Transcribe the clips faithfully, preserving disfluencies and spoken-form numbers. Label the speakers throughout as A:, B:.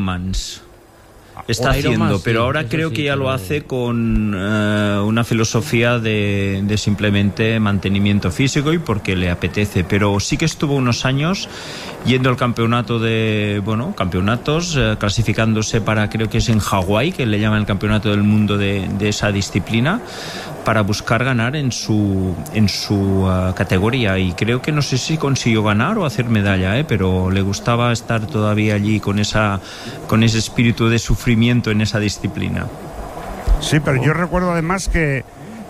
A: Ironmans. Está
B: Iron
A: haciendo,
B: Man,
A: pero
B: sí,
A: ahora
B: eso
A: creo
B: sí,
A: que ya
B: pero...
A: lo hace con uh, una filosofía de, de simplemente mantenimiento físico y porque le apetece. Pero sí que estuvo unos años yendo al campeonato de, bueno, campeonatos, uh, clasificándose para, creo que es en Hawái, que le llaman el campeonato del mundo de, de esa disciplina, para buscar ganar en su en su uh, categoría, y creo que no sé si consiguió ganar o hacer medalla, ¿eh? Pero le gustaba estar todavía allí con esa con ese espíritu de sufrimiento en esa disciplina.
C: Sí, pero yo recuerdo además que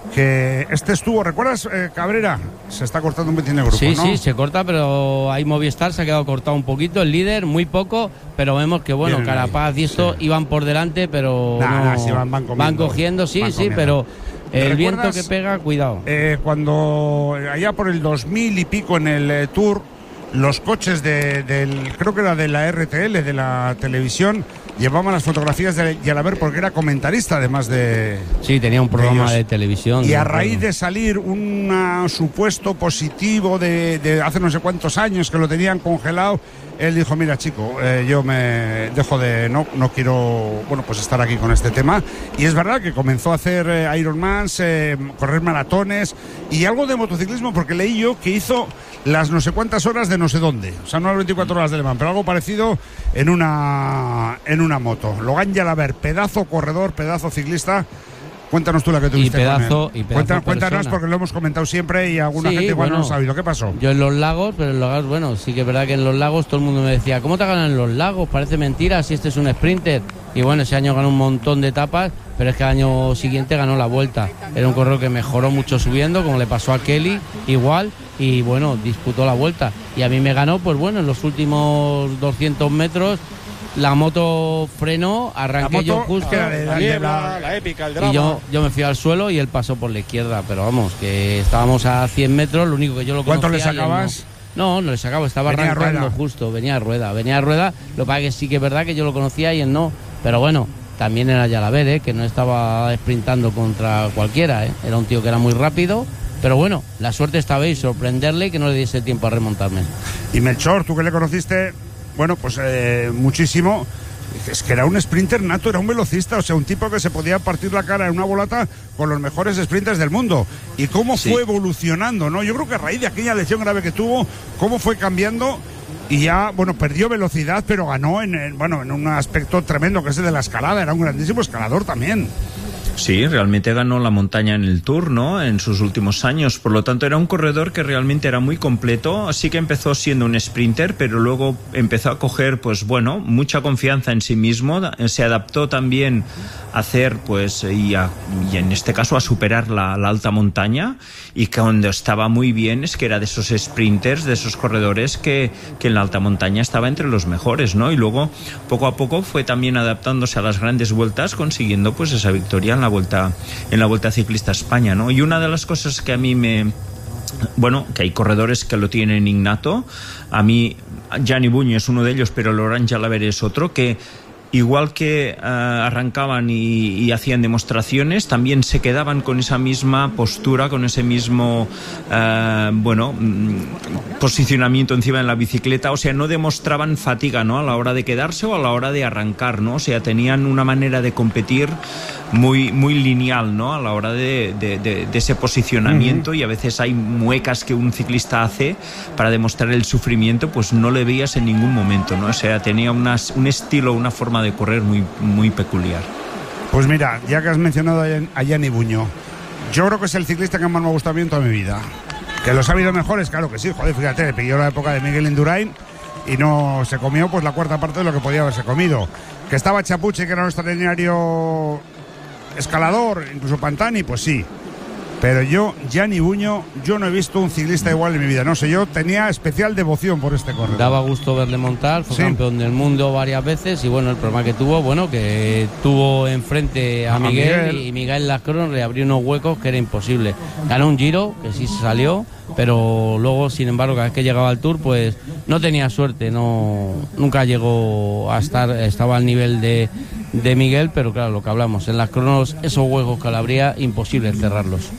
C: que este estuvo, ¿recuerdas, eh, Cabrera? Se está cortando un poquitín el grupo,
B: sí,
C: ¿no?
B: Sí, se corta, pero ahí Movistar se ha quedado cortado un poquito, el líder, muy poco, pero vemos que, bueno, Bien, Carapaz y esto sí. iban por delante, pero
C: nah,
B: no,
C: nah, sí, van, van, comiendo,
B: van cogiendo, sí,
C: van
B: sí,
C: comiendo.
B: pero el viento que pega, cuidado.
C: Eh, cuando allá por el dos mil y pico en el eh, Tour, los coches de, del, creo que era de la R T L, de la televisión, llevaban las fotografías de Jalabert porque era comentarista además de...
B: Sí, tenía un programa de, de televisión.
C: Y a raíz de salir un supuesto positivo de, de hace no sé cuántos años que lo tenían congelado, él dijo, mira chico, eh, yo me dejo de... No, no quiero, bueno, pues estar aquí con este tema. Y es verdad que comenzó a hacer eh, Ironmans, eh, correr maratones y algo de motociclismo, porque leí yo que hizo las no sé cuántas horas de no sé dónde. O sea, no las veinticuatro horas de Le Mans, pero algo parecido en una, en una moto. Logan Jalabert, pedazo corredor, pedazo ciclista. Cuéntanos tú la que tuviste
B: y pedazo,
C: con él.
B: Y pedazo
C: Cuéntanos, cuéntanos porque lo hemos comentado siempre y alguna
B: sí,
C: gente igual
B: bueno,
C: no lo ha sabido. ¿Qué pasó?
B: Yo en los lagos, pero en los lagos, bueno, sí que es verdad que en los lagos todo el mundo me decía, ¿cómo te ganan en los lagos? Parece mentira si este es un sprinter. Y bueno, ese año ganó un montón de etapas, pero es que el año siguiente ganó la Vuelta. Era un corredor que mejoró mucho subiendo, como le pasó a Kelly, igual, y bueno, disputó la Vuelta. Y a mí me ganó, pues bueno, en los últimos doscientos metros, la moto frenó, arranqué
C: moto,
B: yo justo,
C: la, de, la,
D: la,
C: la,
D: la épica, el drama.
B: Y yo, yo me fui al suelo y él pasó por la izquierda, pero vamos, que estábamos a cien metros, lo único que yo lo conocía.
C: ¿Cuánto le sacabas?
B: No, no, no le sacaba, estaba
C: venía
B: arrancando
C: rueda.
B: justo, venía a rueda, venía a rueda, lo que pasa es que sí que es verdad que yo lo conocía y él no, pero bueno, también era Jalabert, ¿eh? Que no estaba sprintando contra cualquiera, ¿eh? Era un tío que era muy rápido, pero bueno, la suerte estaba ahí, sorprenderle y que no le diese tiempo a remontarme.
C: Y Melchor, tú que le conociste, bueno, pues eh, muchísimo. Es que era un sprinter nato, era un velocista, o sea, un tipo que se podía partir la cara en una volata con los mejores sprinters del mundo. Y cómo sí. fue evolucionando, ¿no? Yo creo que a raíz de aquella lesión grave que tuvo, cómo fue cambiando y ya, bueno, perdió velocidad, pero ganó en, en bueno, en un aspecto tremendo que es el de la escalada, era un grandísimo escalador también.
A: Sí, realmente ganó la montaña en el Tour, ¿no? En sus últimos años. Por lo tanto, era un corredor que realmente era muy completo. Así que empezó siendo un sprinter, pero luego empezó a coger, pues bueno, mucha confianza en sí mismo. Se adaptó también a hacer, pues, y, a, y en este caso a superar la, la alta montaña. Y cuando estaba muy bien es que era de esos sprinters, de esos corredores que, que en la alta montaña estaba entre los mejores, ¿no? Y luego, poco a poco, fue también adaptándose a las grandes vueltas, consiguiendo, pues, esa victoria en la vuelta en la Vuelta Ciclista a España, ¿no? Y una de las cosas que a mí me... Bueno, que hay corredores que lo tienen innato. A mí, Gianni Buño es uno de ellos, pero Laurent Jalabert es otro, que igual que uh, arrancaban y, y hacían demostraciones, también se quedaban con esa misma postura, con ese mismo uh, bueno posicionamiento encima de la bicicleta. O sea, no demostraban fatiga, ¿no? A la hora de quedarse o a la hora de arrancar, ¿no? O sea, tenían una manera de competir muy, muy lineal, ¿no? A la hora de, de, de, de ese posicionamiento. Uh-huh. Y a veces hay muecas que un ciclista hace para demostrar el sufrimiento, pues no le veías en ningún momento, ¿no? O sea, tenía unas, un estilo, una forma de correr muy, muy peculiar.
C: Pues mira, ya que has mencionado a Gianni Buño, yo creo que es el ciclista que más me ha gustado a mí en toda mi vida. Que los ha habido mejores, claro que sí, joder, fíjate, le pilló la época de Miguel Indurain y no se comió pues la cuarta parte de lo que podía haberse comido. Que estaba Chapuche, que era un extraordinario escalador, incluso Pantani, pues sí. Pero yo, Gianni Buño, yo no he visto un ciclista igual en mi vida. No sé, yo tenía especial devoción por este corredor.
B: Daba gusto verle montar, fue
C: sí.
B: campeón del mundo varias veces y bueno, el problema que tuvo, bueno, que tuvo enfrente a, a Miguel, Miguel y Miguel en las cronos le abrió unos huecos que era imposible. Ganó un Giro, que sí se salió, pero luego, sin embargo, cada vez que llegaba al Tour, pues no tenía suerte, no nunca llegó a estar, estaba al nivel de, de Miguel, pero claro, lo que hablamos, en las cronos, esos huecos que le abría, imposible cerrarlos.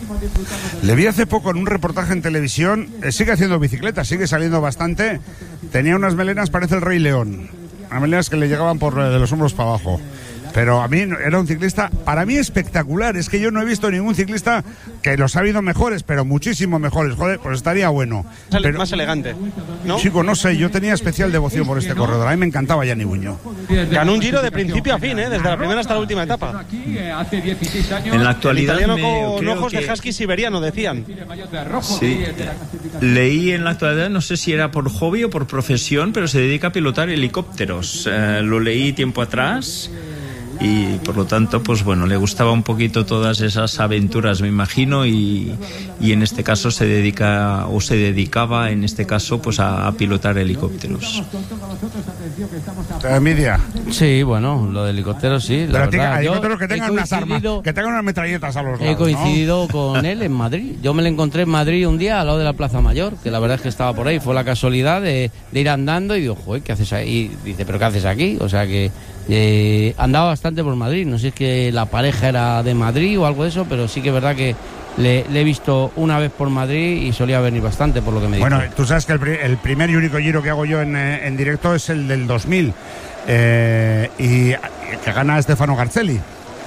C: Le vi hace poco en un reportaje en televisión, eh, sigue haciendo bicicleta, sigue saliendo bastante, tenía unas melenas, parece el Rey León. la realidad es que le llegaban por de los hombros para abajo. Pero a mí era un ciclista, para mí espectacular. Es que yo no he visto ningún ciclista, que los ha habido mejores, pero muchísimo mejores. Joder, pues estaría bueno. Pero,
D: más elegante, ¿no?
C: Chico, no sé, yo tenía especial devoción por este corredor. A mí me encantaba Gianni Buño.
D: Ganó un Giro de principio a fin, ¿eh? Desde la primera hasta la última etapa.
A: En la actualidad,
D: el italiano
A: me,
D: con
A: creo
D: ojos
A: que...
D: de husky siberiano, decían.
A: Sí. Leí en la actualidad, no sé si era por hobby o por profesión, pero se dedica a pilotar helicópteros. Eh, lo leí tiempo atrás. Y por lo tanto, pues bueno, le gustaba un poquito todas esas aventuras, me imagino, y, y en este caso se dedica, o se dedicaba en este caso, pues a, a pilotar helicópteros.
C: ¿Te da envidia?
B: Sí, bueno, lo de helicópteros sí. La
C: Pero
B: verdad,
C: helicópteros que
B: he
C: tengan unas armas,
B: coincidido-
C: que tengan unas metralletas a los lados,
B: He coincidido
C: ¿no?
B: con él en Madrid. Yo me lo encontré en Madrid un día al lado de la Plaza Mayor, que la verdad es que estaba por ahí. Fue la casualidad de, de ir andando y digo, joder, ¿qué haces ahí? Y dice, ¿pero qué haces aquí? O sea que eh, andaba bastante por Madrid. No sé si es que la pareja era de Madrid o algo de eso, pero sí que es verdad que le, le he visto una vez por Madrid y solía venir bastante, por lo que me dijo.
C: Bueno, tú sabes que el, pri- el primer y único Giro que hago yo en, eh, en directo es el del dos mil, eh, y que gana Stefano Garzelli.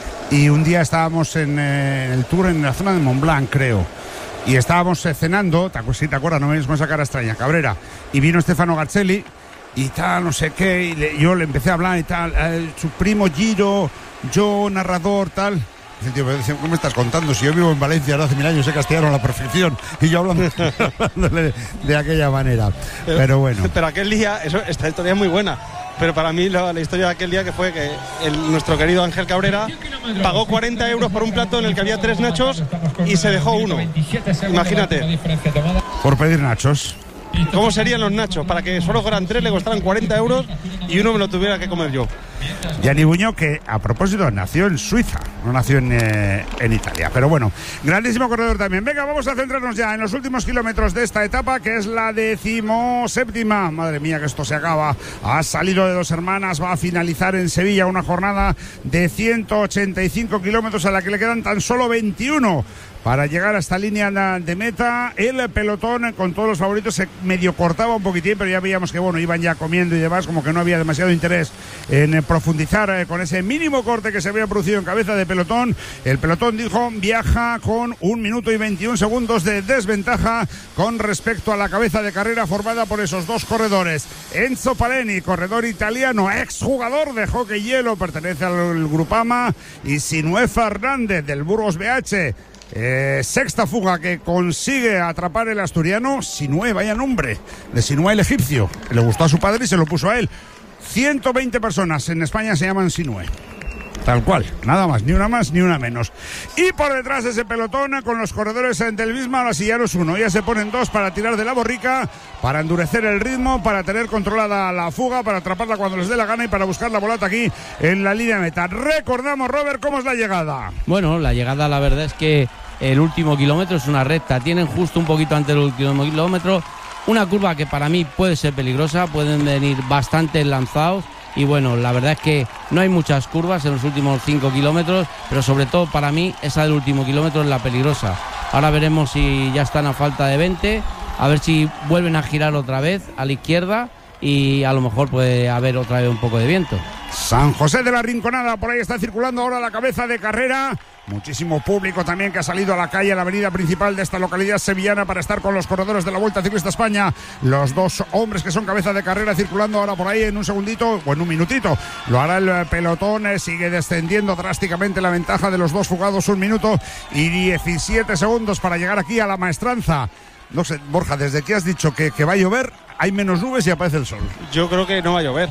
C: Y un día estábamos en, eh, en el Tour en la zona de Montblanc, creo. Y estábamos eh, cenando, ¿te acuerdas? Sí, te acuerdas, no me vienes con esa cara extraña, Cabrera. Y vino Stefano Garzelli y tal, no sé qué, y le- yo le empecé a hablar y tal, eh, su primo Giro, yo narrador, tal. Dice el tío, pero dice, ¿cómo me estás contando? Si yo vivo en Valencia ahora hace mil años, sé castellano a la perfección. Y yo hablando, hablándole de aquella manera. Pero bueno.
D: Pero aquel día, eso, esta historia es muy buena. Pero para mí la, la historia de aquel día que fue que el, nuestro querido Ángel Cabrera pagó cuarenta euros por un plato en el que había tres nachos y se dejó uno. Imagínate.
C: Por pedir nachos.
D: ¿Cómo serían los nachos? Para que solo fueran tres le costaran cuarenta euros y uno me lo tuviera que comer yo.
C: Gianni Buño, que a propósito nació en Suiza, no nació en, eh, en Italia. Pero bueno, grandísimo corredor también. Venga, vamos a centrarnos ya en los últimos kilómetros de esta etapa, que es la decimoséptima. Madre mía, que esto se acaba. Ha salido de Dos Hermanas, va a finalizar en Sevilla una jornada de ciento ochenta y cinco kilómetros a la que le quedan tan solo veintiuno. Para llegar a esta línea de meta, el pelotón con todos los favoritos se medio cortaba un poquitín, pero ya veíamos que bueno, iban ya comiendo y demás, como que no había demasiado interés en profundizar eh, con ese mínimo corte que se había producido en cabeza de pelotón. El pelotón, dijo, viaja con un minuto y veintiún segundos de desventaja con respecto a la cabeza de carrera formada por esos dos corredores. Enzo Paleni, corredor italiano, exjugador de hockey hielo, pertenece al Grupama, y Sinué Fernández del Burgos B H. Eh, sexta fuga que consigue atrapar el asturiano. Sinué, vaya nombre de Sinué el egipcio, que le gustó a su padre y se lo puso a él. ciento veinte personas en España se llaman Sinué. Tal cual, nada más, ni una más ni una menos. Y por detrás de ese pelotón con los corredores del Visma, ahora sí ya no es uno, ya se ponen dos para tirar de la borrica, para endurecer el ritmo, para tener controlada la fuga, para atraparla cuando les dé la gana y para buscar la bolata aquí en la línea de meta. Recordamos, Robert, cómo es la llegada.
B: Bueno, la llegada la verdad es que el último kilómetro es una recta, tienen justo un poquito antes del último kilómetro una curva que para mí puede ser peligrosa, pueden venir bastante lanzados y bueno, la verdad es que no hay muchas curvas en los últimos cinco kilómetros, pero sobre todo para mí esa del último kilómetro es la peligrosa. Ahora veremos si ya están a falta de veinte, a ver si vuelven a girar otra vez a la izquierda y a lo mejor puede haber otra vez un poco de viento.
C: San José de la Rinconada, por ahí está circulando ahora la cabeza de carrera. Muchísimo público también que ha salido a la calle, a la avenida principal de esta localidad sevillana para estar con los corredores de la Vuelta Ciclista España. Los dos hombres que son cabeza de carrera circulando ahora por ahí en un segundito o en un minutito. Lo hará el pelotón, eh, sigue descendiendo drásticamente la ventaja de los dos fugados, un minuto y diecisiete segundos para llegar aquí a la maestranza. No sé, Borja, desde que has dicho que, que va a llover, hay menos nubes y aparece el sol.
D: Yo creo que no va a llover.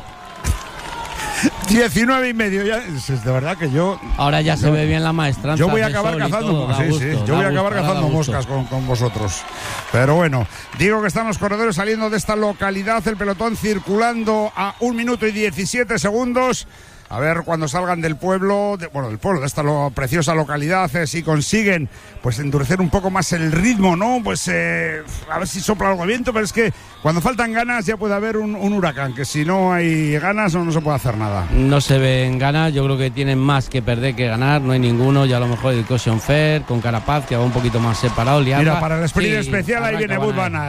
C: diecinueve y medio, ya es de verdad que yo...
B: Ahora ya
C: yo,
B: se ve bien la maestranza.
C: Yo voy a acabar cazando, todo, sí, gusto, sí, yo voy a acabar
B: gusto,
C: cazando moscas con, con vosotros. Pero bueno, digo que están los corredores saliendo de esta localidad, el pelotón circulando a un minuto y diecisiete segundos. A ver cuando salgan del pueblo, de, bueno, del pueblo, de esta lo, preciosa localidad, eh, si consiguen pues endurecer un poco más el ritmo, ¿no? Pues eh, a ver si sopla algo de viento, pero es que cuando faltan ganas ya puede haber un, un huracán, que si no hay ganas no, no se puede hacer nada.
B: No se ven ganas, yo creo que tienen más que perder que ganar, no hay ninguno, ya a lo mejor el Caution Fair con Carapaz, que va un poquito más separado. Liarla.
C: Mira, para el sprint
B: sí,
C: especial ahí viene Wout van Aert.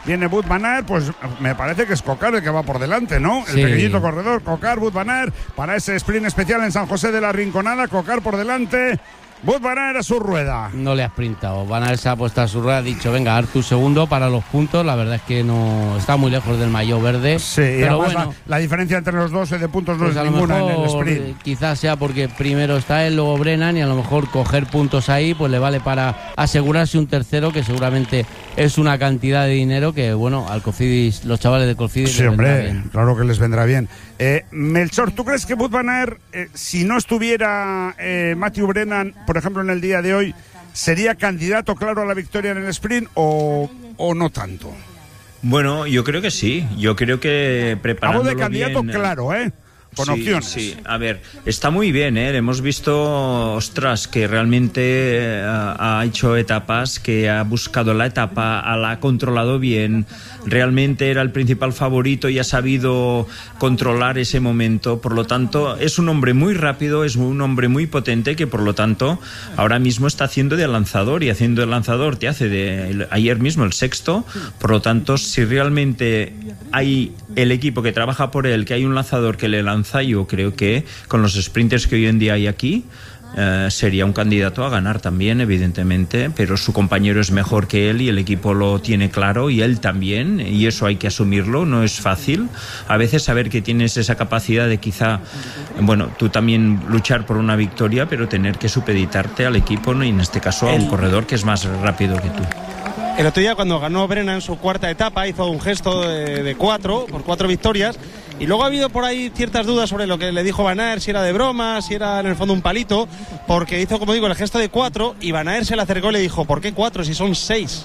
C: viene Wout van Aert, pues me parece que es Cocar el que va por delante, ¿no? El
B: sí.
C: pequeñito corredor, Cocar, Wout van Aert, para ese sprint especial en San José de la Rinconada, Cocar por delante. Wout van Aert a su rueda.
B: No le ha sprintado. Van Aert se ha puesto a su rueda, ha dicho, venga, Artur segundo para los puntos. La verdad es que no está muy lejos del maillot verde.
C: Sí,
B: pero
C: bueno,
B: bueno,
C: la, la diferencia entre los dos de puntos no
B: pues
C: es
B: a lo
C: ninguna
B: mejor,
C: en el sprint.
B: Quizás sea porque primero está él, luego Brennan, y a lo mejor coger puntos ahí pues le vale para asegurarse un tercero, que seguramente es una cantidad de dinero que, bueno, al Cofidis, los chavales de Cofidis
C: Sí,
B: les vendrá
C: hombre,
B: bien.
C: claro que les vendrá bien. Eh, Melchor, ¿tú crees que Wout van Aert, eh, si no estuviera eh, Matthew Brennan, por ejemplo, en el día de hoy, sería candidato claro a la victoria en el sprint o, o no tanto?
A: Bueno, yo creo que sí. Yo creo que preparándolo
C: Hablo de candidato
A: bien,
C: claro, ¿eh? Con
A: sí,
C: opciones.
A: Sí, a ver, está muy bien, ¿eh? Hemos visto, ostras, que realmente eh, ha hecho etapas, que ha buscado la etapa, la ha controlado bien, realmente era el principal favorito y ha sabido controlar ese momento. Por lo tanto, es un hombre muy rápido, es un hombre muy potente, que por lo tanto ahora mismo está haciendo de lanzador, y haciendo de lanzador te hace de el, ayer mismo el sexto. Por lo tanto, si realmente hay el equipo que trabaja por él, que hay un lanzador que le lanza, yo creo que con los sprinters que hoy en día hay aquí, eh, sería un candidato a ganar también, evidentemente, pero su compañero es mejor que él y el equipo lo tiene claro, y él también, y eso hay que asumirlo. No es fácil a veces saber que tienes esa capacidad de quizá, bueno, tú también luchar por una victoria, pero tener que supeditarte al equipo, ¿no? Y en este caso a un corredor que es más rápido que tú.
D: El otro día, cuando ganó Brennan en su cuarta etapa, hizo un gesto de, de cuatro, por cuatro victorias, y luego ha habido por ahí ciertas dudas sobre lo que le dijo Van Aert, si era de broma, si era en el fondo un palito, porque hizo, como digo, el gesto de cuatro, y Van Aert se le acercó y le dijo, ¿por qué cuatro si son seis?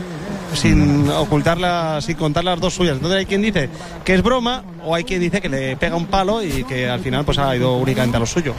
D: Sin ocultarla, sin contar las dos suyas. Entonces hay quien dice que es broma, o hay quien dice que le pega un palo y que al final pues ha ido únicamente a lo suyo.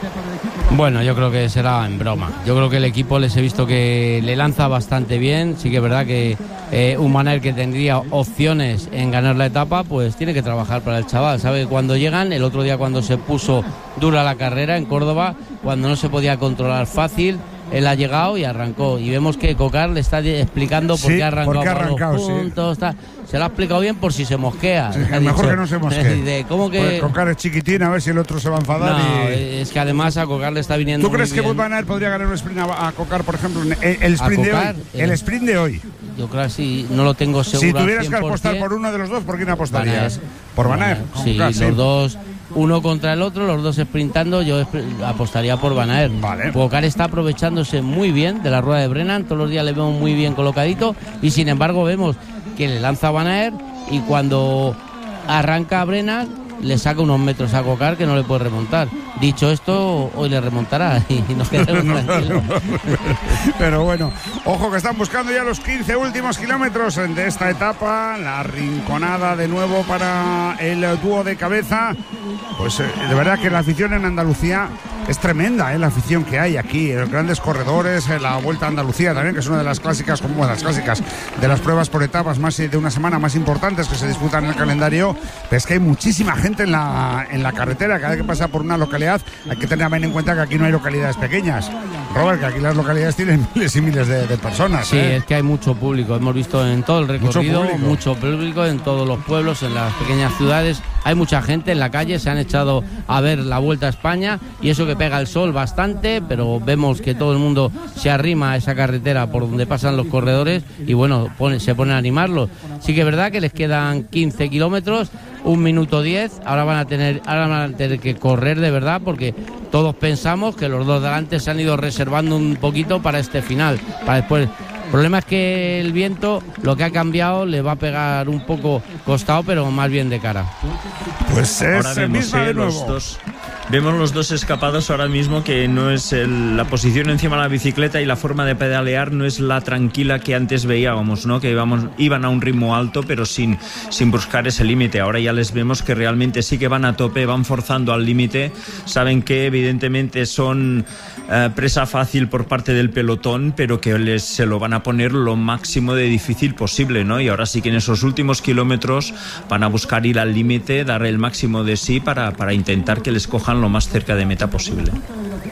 B: Bueno, yo creo que será en broma. Yo creo que el equipo les he visto que le lanza bastante bien. Sí que es verdad que eh, un Van Aert que tendría opciones en ganar la etapa, pues tiene que trabajar para el chaval. Sabe que cuando llegan, el otro día cuando se puso dura la carrera en Córdoba, cuando no se podía controlar fácil, él ha llegado y arrancó. Y vemos que Cocar le está explicando por
C: Sí,
B: qué ha arrancado,
C: por qué ha arrancado,
B: los puntos,
C: sí.
B: tal. Se lo ha explicado bien por si se mosquea.
C: Sí,
B: Ha
C: mejor
B: dicho,
C: que no se mosquee.
B: de, ¿cómo que...?
C: Pues Cocar es chiquitín, a ver si el otro se va a enfadar.
B: No,
C: y...
B: es que además a Cocar le está viniendo
C: ¿Tú crees
B: muy
C: que
B: bien.
C: Wout van Aert podría ganar un sprint a, a Cocar, por ejemplo, el, el sprint de
B: Cocar,
C: hoy?
B: eh.
C: El sprint de hoy.
B: Yo creo que sí, no lo tengo seguro.
C: Si tuvieras
B: al
C: que
B: cien por
C: apostar
B: ciento.
C: por uno de los dos, ¿por quién apostarías?
B: Van Aert.
C: Por Van Aert.
B: Sí,
C: Cocar,
B: los dos, uno contra el otro, los dos sprintando, yo apostaría por Van Aert.
C: Vale.
B: Cocar está aprovechándose muy bien de la rueda de Brennan, todos los días le vemos muy bien colocadito, y sin embargo vemos que le lanza a Van Aert, y cuando arranca a Brennan le saca unos metros a Cocar que no le puede remontar. Dicho esto, hoy le remontará y nos quedaremos tranquilos.
C: Pero bueno, ojo que están buscando ya los quince últimos kilómetros de esta etapa. La rinconada de nuevo para el dúo de cabeza. Pues eh, de verdad que la afición en Andalucía es tremenda, ¿eh? La afición que hay aquí, los grandes corredores, eh, la Vuelta a Andalucía también, que es una de las clásicas, como bueno, las clásicas de las pruebas por etapas más de una semana más importantes que se disputan en el calendario. Pero es que hay muchísima gente en la, en la carretera. Cada vez que pasa por una localidad hay que tener en cuenta que aquí no hay localidades pequeñas, Robert, que aquí las localidades tienen miles y miles de, de personas.
B: Sí,
C: ¿eh?
B: es que hay mucho público, hemos visto en todo el recorrido,
C: Mucho público.
B: mucho público en todos los pueblos, en las pequeñas ciudades, hay mucha gente en la calle, se han echado a ver la Vuelta a España, y eso que pega el sol bastante, pero vemos que todo el mundo se arrima a esa carretera por donde pasan los corredores, y bueno, pone, se pone a animarlos. Sí que es verdad que les quedan quince kilómetros, un minuto diez, ahora van a tener, ahora van a tener que correr de verdad, porque todos pensamos que los dos delante se han ido reservando un poquito para este final, para después. El problema es que el viento, lo que ha cambiado, le va a pegar un poco costado, pero más bien de cara.
C: Pues
A: Ahora
C: es
A: vemos,
C: misma
A: eh,
C: de
A: los
C: nuevo.
A: dos, vemos los dos escapados ahora mismo, que no es el- la posición encima de la bicicleta y la forma de pedalear no es la tranquila que antes veíamos, ¿no? Que íbamos, iban a un ritmo alto pero sin, sin buscar ese límite. Ahora ya les vemos que realmente sí que van a tope, van forzando al límite, saben que evidentemente son eh, presa fácil por parte del pelotón, pero que les se lo van a poner lo máximo de difícil posible, ¿no? Y ahora sí que en esos últimos kilómetros van a buscar ir al límite, dar el máximo de sí para, para intentar que les cojan lo más cerca de meta posible.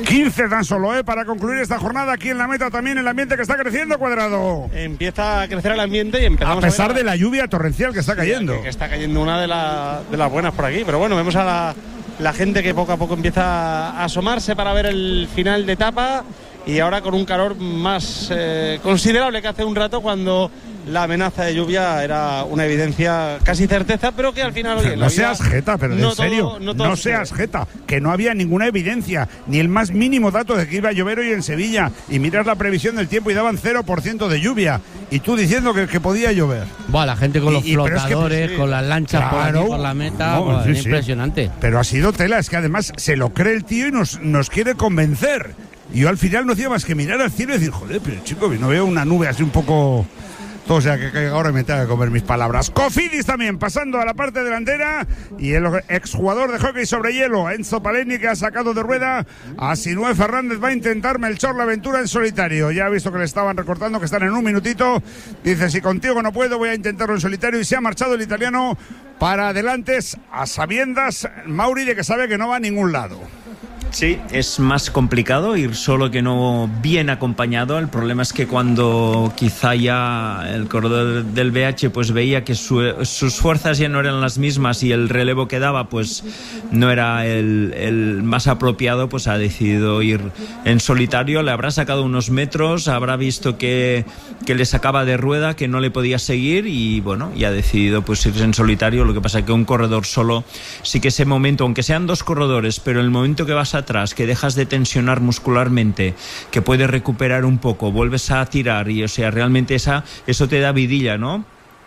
C: quince tan solo, ¿eh? Para concluir esta jornada aquí en la meta, también el ambiente que está creciendo, Cuadrado.
D: Empieza a crecer el ambiente y empezamos
C: a pesar
D: a ver
C: de la lluvia torrencial que está
D: sí,
C: cayendo.
D: Que, que está cayendo una de, la, de las buenas por aquí, pero bueno, vemos a la, la gente que poco a poco empieza a asomarse para ver el final de etapa y ahora con un calor más eh, considerable que hace un rato cuando la amenaza de lluvia era una evidencia casi certeza, pero que al final... Oye,
C: no seas jeta, pero
D: no
C: en serio,
D: todo, no,
C: no seas jeta, que no había ninguna evidencia, ni el más mínimo dato de que iba a llover hoy en Sevilla, y miras la previsión del tiempo y daban cero por ciento de lluvia, y tú diciendo que, que podía llover.
B: Buah, la gente con los y, flotadores, es que, sí, con las lanchas claro, por aquí, por la meta, no, buah, sí, es impresionante.
C: Sí. Pero ha sido tela, es que además se lo cree el tío y nos, nos quiere convencer. Y yo al final no hacía más que mirar al cielo y decir, joder, pero chico, no veo una nube así un poco... O sea, que ahora me tengo que comer mis palabras. Cofidis también, pasando a la parte delantera. Y el exjugador de hockey sobre hielo, Enzo Paleni, que ha sacado de rueda a Sinué Fernández. Va a intentar Melchor la aventura en solitario. Ya ha visto que le estaban recortando, que están en un minutito. Dice, si contigo no puedo, voy a intentarlo en solitario. Y se ha marchado el italiano para adelante, a sabiendas, Mauri, de que sabe que no va a ningún lado.
A: Sí, es más complicado ir solo que no bien acompañado. El problema es que cuando quizá ya el corredor del B H pues veía que su, sus fuerzas ya no eran las mismas y el relevo que daba pues no era el, el más apropiado, pues ha decidido ir en solitario. Le habrá sacado unos metros, habrá visto que, que le sacaba de rueda, que no le podía seguir y bueno, y ha decidido pues irse en solitario. Lo que pasa es que un corredor solo, sí que ese momento, aunque sean dos corredores, pero el momento que vas a atrás, que dejas de tensionar muscularmente, que puedes recuperar un poco, vuelves a tirar y o sea, realmente esa, eso te da vidilla, ¿no?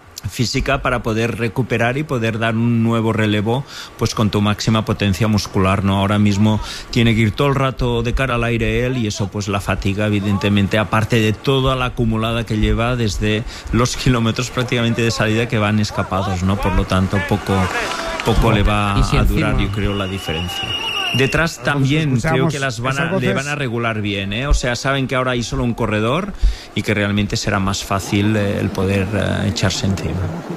A: Física para poder recuperar y poder dar un nuevo relevo pues con tu máxima potencia muscular, ¿no? Ahora mismo tiene que ir todo el rato de cara al aire él y eso pues la fatiga evidentemente, aparte de toda la acumulada que lleva desde los kilómetros prácticamente de salida que van escapados, ¿no? Por lo tanto poco, poco le va si a durar encima... yo creo la diferencia. Detrás también creo que las van a, le van a regular bien, ¿eh? O sea, saben que ahora hay solo un corredor y que realmente será más fácil eh, el poder eh, echarse encima.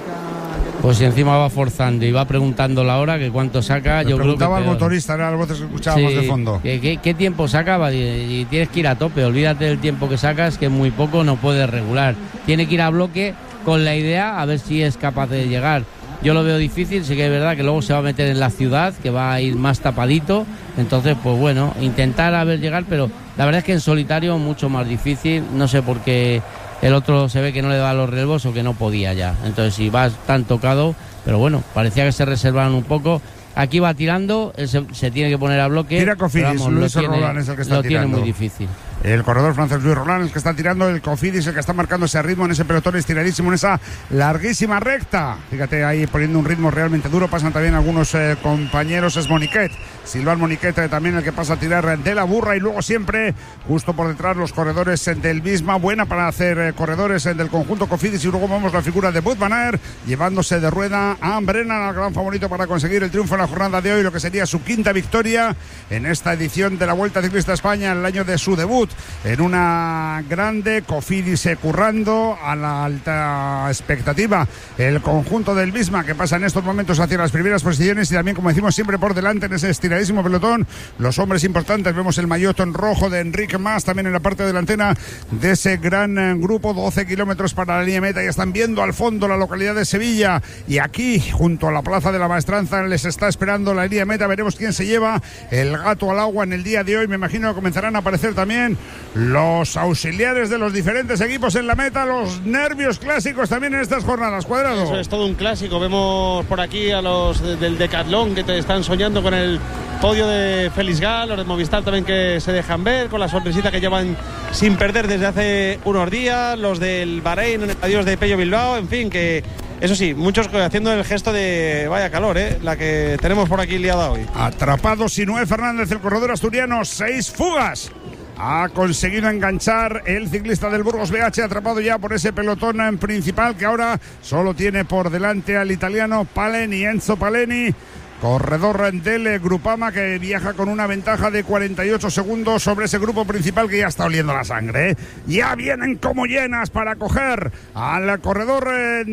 B: Pues si encima va forzando y va preguntando la hora, que cuánto saca,
C: Me
B: yo creo que
C: preguntaba al motorista, era las voces que escuchábamos sí, de fondo.
B: ¿qué, qué, ¿Qué tiempo sacaba? Y, y tienes que ir a tope, olvídate del tiempo que sacas, que muy poco no puedes regular. Tiene que ir a bloque con la idea a ver si es capaz de llegar. Yo lo veo difícil, sí que es verdad que luego se va a meter en la ciudad, que va a ir más tapadito, entonces pues bueno, intentar a ver llegar, pero la verdad es que en solitario mucho más difícil, no sé por qué el otro se ve que no le da los relevos o que no podía ya, entonces si vas tan tocado, pero bueno, parecía que se reservaron un poco. Aquí va tirando, él se, se tiene que poner a bloque.
C: Tira Cofidis, Luis Roland es el que está
B: lo
C: tirando.
B: Lo tiene muy difícil.
C: El corredor francés Luis Roland es el que está tirando, el Cofidis el que está marcando ese ritmo en ese pelotón estiradísimo, en esa larguísima recta. Fíjate ahí poniendo un ritmo realmente duro. Pasan también algunos eh, compañeros, es Moniquet, Silván Moniquet eh, también el que pasa a tirar de la burra y luego siempre justo por detrás los corredores eh, del Visma. Buena para hacer eh, corredores eh, del conjunto Cofidis y luego vemos la figura de Wout van Aert llevándose de rueda a Brennan, al gran favorito para conseguir el triunfo en la jornada de hoy, lo que sería su quinta victoria en esta edición de la Vuelta Ciclista España, en el año de su debut en una grande. Cofidis currando a la alta expectativa el conjunto del Visma, que pasa en estos momentos hacia las primeras posiciones y también, como decimos, siempre por delante en ese estiradísimo pelotón los hombres importantes. Vemos el maillot en rojo de Enric Mas también en la parte delantera de ese gran grupo. Doce kilómetros para la línea meta, ya están viendo al fondo la localidad de Sevilla y aquí junto a la Plaza de la Maestranza les está esperando la línea meta. Veremos quién se lleva el gato al agua en el día de hoy. Me imagino que comenzarán a aparecer también los auxiliares de los diferentes equipos en la meta, los nervios clásicos también en estas jornadas. Cuadrado.
D: Eso es todo un clásico. Vemos por aquí a los del Decathlon que te están soñando con el podio de Félix Gal, los de Movistar también que se dejan ver con la sonrisita que llevan sin perder desde hace unos días, los del Bahrein en el adiós de Pello Bilbao, en fin, que eso sí, muchos haciendo el gesto de vaya calor, ¿eh? La que tenemos por aquí liada hoy.
C: Atrapado Sinué Fernández, el corredor asturiano, seis fugas. Ha conseguido enganchar el ciclista del Burgos B H, atrapado ya por ese pelotón en principal que ahora solo tiene por delante al italiano Paleni, Enzo Paleni. corredor del Grupama, que viaja con una ventaja de cuarenta y ocho segundos sobre ese grupo principal que ya está oliendo la sangre, ¿eh? Ya vienen como llenas para coger al corredor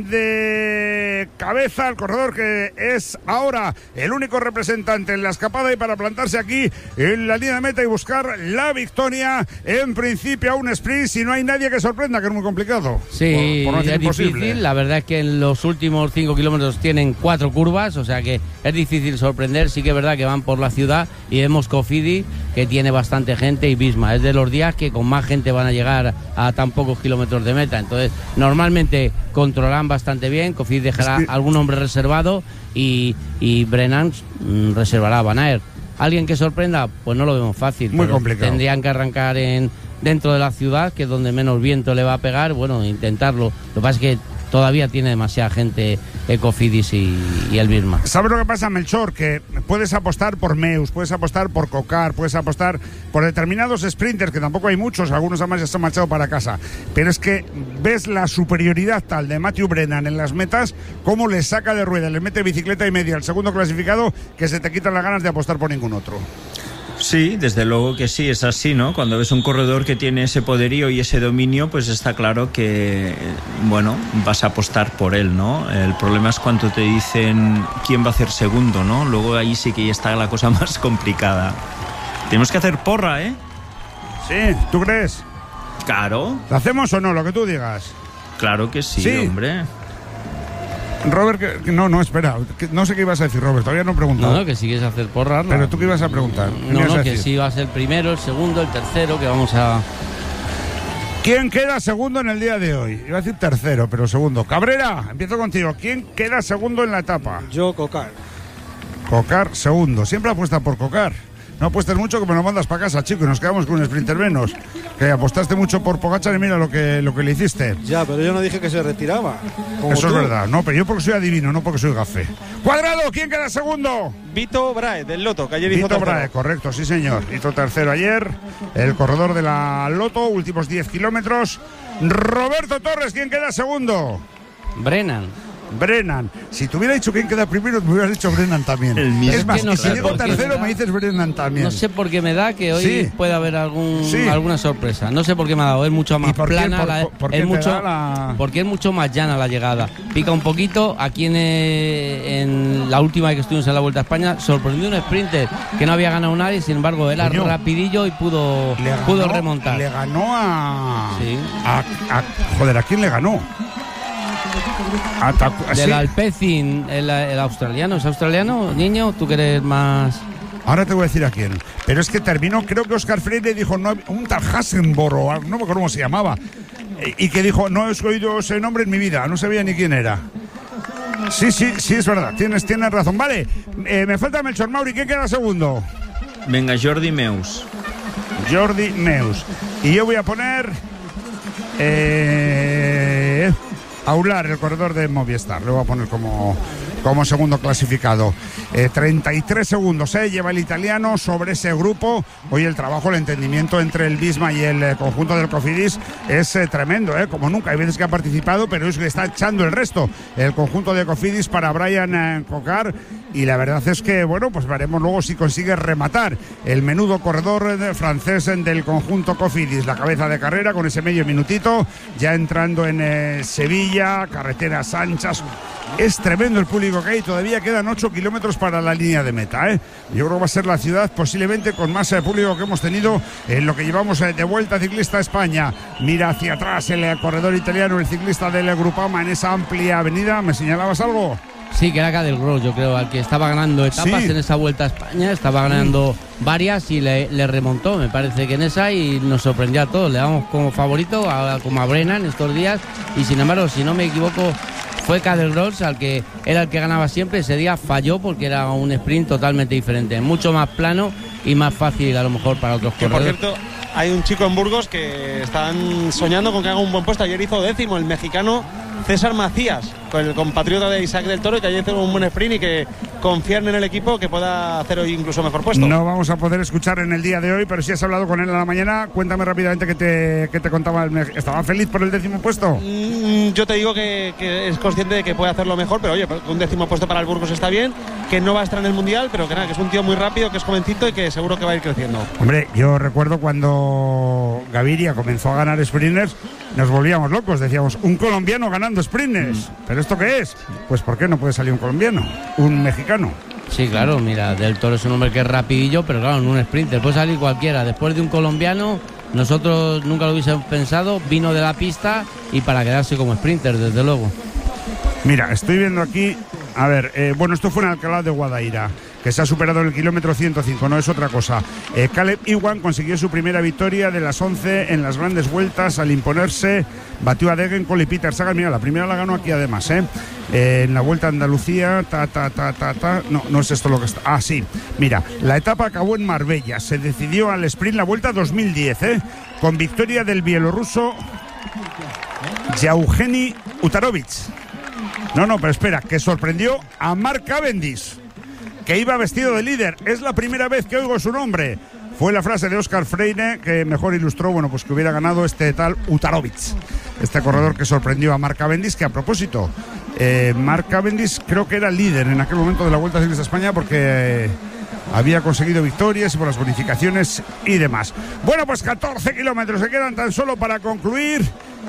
C: de cabeza, el corredor que es ahora el único representante en la escapada y para plantarse aquí en la línea de meta y buscar la victoria. En principio a un sprint, si no hay nadie que sorprenda, que es muy complicado.
B: Sí, por, por no es imposible. Difícil. La verdad es que en los últimos cinco kilómetros tienen cuatro curvas, o sea que es difícil sorprender. Sí que es verdad que van por la ciudad y vemos Cofidis, que tiene bastante gente, y Visma es de los días que con más gente van a llegar a tan pocos kilómetros de meta. Entonces normalmente controlan bastante bien. Cofidis dejará es que... algún hombre reservado y, y Brennan mmm, reservará a Van Aert. ¿Alguien que sorprenda? Pues no lo vemos fácil.
C: Muy complicado.
B: Tendrían que arrancar en dentro de la ciudad, que es donde menos viento le va a pegar. Bueno, intentarlo. Lo que pasa es que todavía tiene demasiada gente Cofidis y, y el Visma.
C: ¿Sabes lo que pasa, Melchor? Que puedes apostar por Meus, puedes apostar por Cocar, puedes apostar por determinados sprinters, que tampoco hay muchos, algunos además ya se han marchado para casa, pero es que ves la superioridad tal de Matthew Brennan en las metas, cómo le saca de rueda, le mete bicicleta y media al segundo clasificado, que se te quitan las ganas de apostar por ningún otro.
A: Sí, desde luego que sí, es así, ¿no? Cuando ves un corredor que tiene ese poderío y ese dominio, pues está claro que, bueno, vas a apostar por él, ¿no? El problema es cuando te dicen quién va a hacer segundo, ¿no? Luego ahí sí que ya está la cosa más complicada. Tenemos que hacer porra, ¿eh?
C: Sí, ¿tú crees?
A: Claro.
C: ¿Lo hacemos o no? Lo que tú digas.
A: Claro que sí, sí. Hombre.
C: Robert, que, no, no, espera, que, no sé qué ibas a decir, Robert, todavía no he preguntado.
B: No, no, que si quieres hacer porra.
C: Pero tú qué ibas a preguntar.
B: No, no, que si va a ser el primero, el segundo, el tercero, que vamos a...
C: ¿Quién queda segundo en el día de hoy? Iba a decir tercero, pero segundo. Cabrera, empiezo contigo. ¿Quién queda segundo en la etapa?
D: Yo, Cocar.
C: Cocar, segundo. Siempre apuesta por Cocar. No apuestes mucho que me lo mandas para casa, chico, y nos quedamos con un sprinter menos. Que apostaste mucho por Pogačar y mira lo que, lo que le hiciste.
D: Ya, pero yo no dije que se retiraba.
C: Eso tú. Es verdad, no, pero yo porque soy adivino, no porque soy gafé. Cuadrado, ¿quién queda segundo?
D: Vito Brahe, del Lotto, que ayer hizo
C: Vito Brahe, correcto, sí señor. Hizo tercero ayer, el corredor de la Lotto, últimos diez kilómetros. Roberto Torres, ¿quién queda segundo?
B: Brennan.
C: Brennan. Si te hubiera dicho quién queda primero, me hubieras dicho Brennan también.
B: El
C: es más,
B: es que no
C: y si digo tercero, me, me dices Brennan también.
B: No sé por qué me da que hoy
C: sí.
B: puede haber algún,
C: sí.
B: alguna sorpresa. No sé por qué me ha dado. Es mucho más
C: por
B: plana.
C: Qué, por,
B: la,
C: por, por
B: es
C: qué
B: mucho,
C: la...
B: Porque es mucho más llana la llegada. Pica un poquito. Aquí en, en la última vez que estuvimos en la Vuelta a España, sorprendió un sprinter que no había ganado nadie. Sin embargo, era Coño. rapidillo y pudo,
C: ganó,
B: pudo remontar.
C: Le ganó a...
B: Sí.
C: a, a... Joder, ¿a quién le ganó?
B: Atac Del Alpecin, el, el australiano. ¿Es australiano, niño? ¿Tú que eres más...?
C: Ahora te voy a decir a quién. Pero es que terminó, creo que Oscar Freire dijo, no, un tal Hasenborough, no me acuerdo cómo se llamaba, y que dijo, no he oído ese nombre en mi vida, no sabía ni quién era. Sí, sí, sí, es verdad, tienes, tienes razón. Vale, eh, me falta Melchor Mauri, ¿quién queda segundo?
A: Venga, Jordi Meus.
C: Jordi Meus. Y yo voy a poner... Eh... Aular, el corredor de Movistar, lo voy a poner como, como segundo clasificado. Eh, treinta y tres segundos eh, lleva el italiano sobre ese grupo. Hoy el trabajo, el entendimiento entre el Visma y el eh, conjunto del Cofidis es eh, tremendo, eh, como nunca. Hay veces que ha participado, pero es que está echando el resto el conjunto de Cofidis para Brian eh, Cocar. Y la verdad es que, bueno, pues veremos luego si consigue rematar el menudo corredor eh, francés eh, del conjunto Cofidis. La cabeza de carrera con ese medio minutito, ya entrando en eh, Sevilla, carreteras anchas. Es tremendo el público que hay, todavía quedan ocho kilómetros para la línea de meta, ¿eh? Yo creo que va a ser la ciudad posiblemente con más eh, público que hemos tenido en lo que llevamos eh, de Vuelta Ciclista a España. Mira hacia atrás el eh, corredor italiano, el ciclista del eh, Grupama en esa amplia avenida. ¿Me señalabas algo?
B: Sí, que era Cadel Gross, yo creo, al que estaba ganando etapas sí. en esa Vuelta a España, estaba ganando sí. varias y le, le remontó, me parece que en esa, y nos sorprendió a todos. Le damos como favorito, a, como a Brennan estos días, y sin embargo, si no me equivoco, fue Cadel Gross al que era el que ganaba siempre. Ese día falló porque era un sprint totalmente diferente, mucho más plano y más fácil a lo mejor para otros
D: que
B: corredores.
D: Por cierto, hay un chico en Burgos que están soñando con que haga un buen puesto. Ayer hizo décimo, el mexicano César Macías, con el compatriota de Isaac del Toro, que ayer tuvo un buen sprint y que confían en el equipo que pueda hacer hoy incluso mejor puesto.
C: No vamos a poder escuchar en el día de hoy, pero si has hablado con él a la mañana, cuéntame rápidamente qué te, qué te contaba. ¿Estaba feliz por el décimo puesto?
D: Mm, yo te digo que, que es consciente de que puede hacerlo mejor, pero oye, un décimo puesto para el Burgos está bien, que no va a estar en el Mundial, pero que nada, que es un tío muy rápido, que es jovencito y que seguro que va a ir creciendo.
C: Hombre, yo recuerdo cuando Gaviria comenzó a ganar sprinters, nos volvíamos locos, decíamos, un colombiano ganando sprinters, mm. ¿pero esto qué es? Pues ¿por qué no puede salir un colombiano? Un mexicano.
B: Sí, claro, mira, Del Toro es un hombre que es rapidillo, pero claro, en un sprinter puede salir cualquiera. Después de un colombiano, nosotros nunca lo hubiésemos pensado, vino de la pista y para quedarse como sprinter, desde luego.
C: Mira, estoy viendo aquí, a ver, eh, bueno, esto fue en Alcalá de Guadaira, que se ha superado el kilómetro ciento cinco, no es otra cosa. Eh, Caleb Ewan consiguió su primera victoria de las once en las grandes vueltas al imponerse, batió a Degenkolb y Peter Sagan. Mira, la primera la ganó aquí además, ¿eh? Eh, en la Vuelta a Andalucía, ta, ta, ta, ta, ta, no, no es esto lo que está, ah, sí, mira, la etapa acabó en Marbella, se decidió al sprint la Vuelta dos mil diez, ¿eh? Con victoria del bielorruso Yevgeny Utarovich. No, no, pero espera, que sorprendió a Mark Cavendish, que iba vestido de líder. Es la primera vez que oigo su nombre. Fue la frase de Óscar Freire que mejor ilustró, bueno, pues que hubiera ganado este tal Utarovich, este corredor que sorprendió a Mark Cavendish, que a propósito, eh, Mark Cavendish creo que era líder en aquel momento de la Vuelta Ciclista a España porque eh, había conseguido victorias y por las bonificaciones y demás. Bueno, pues catorce kilómetros se quedan tan solo para concluir.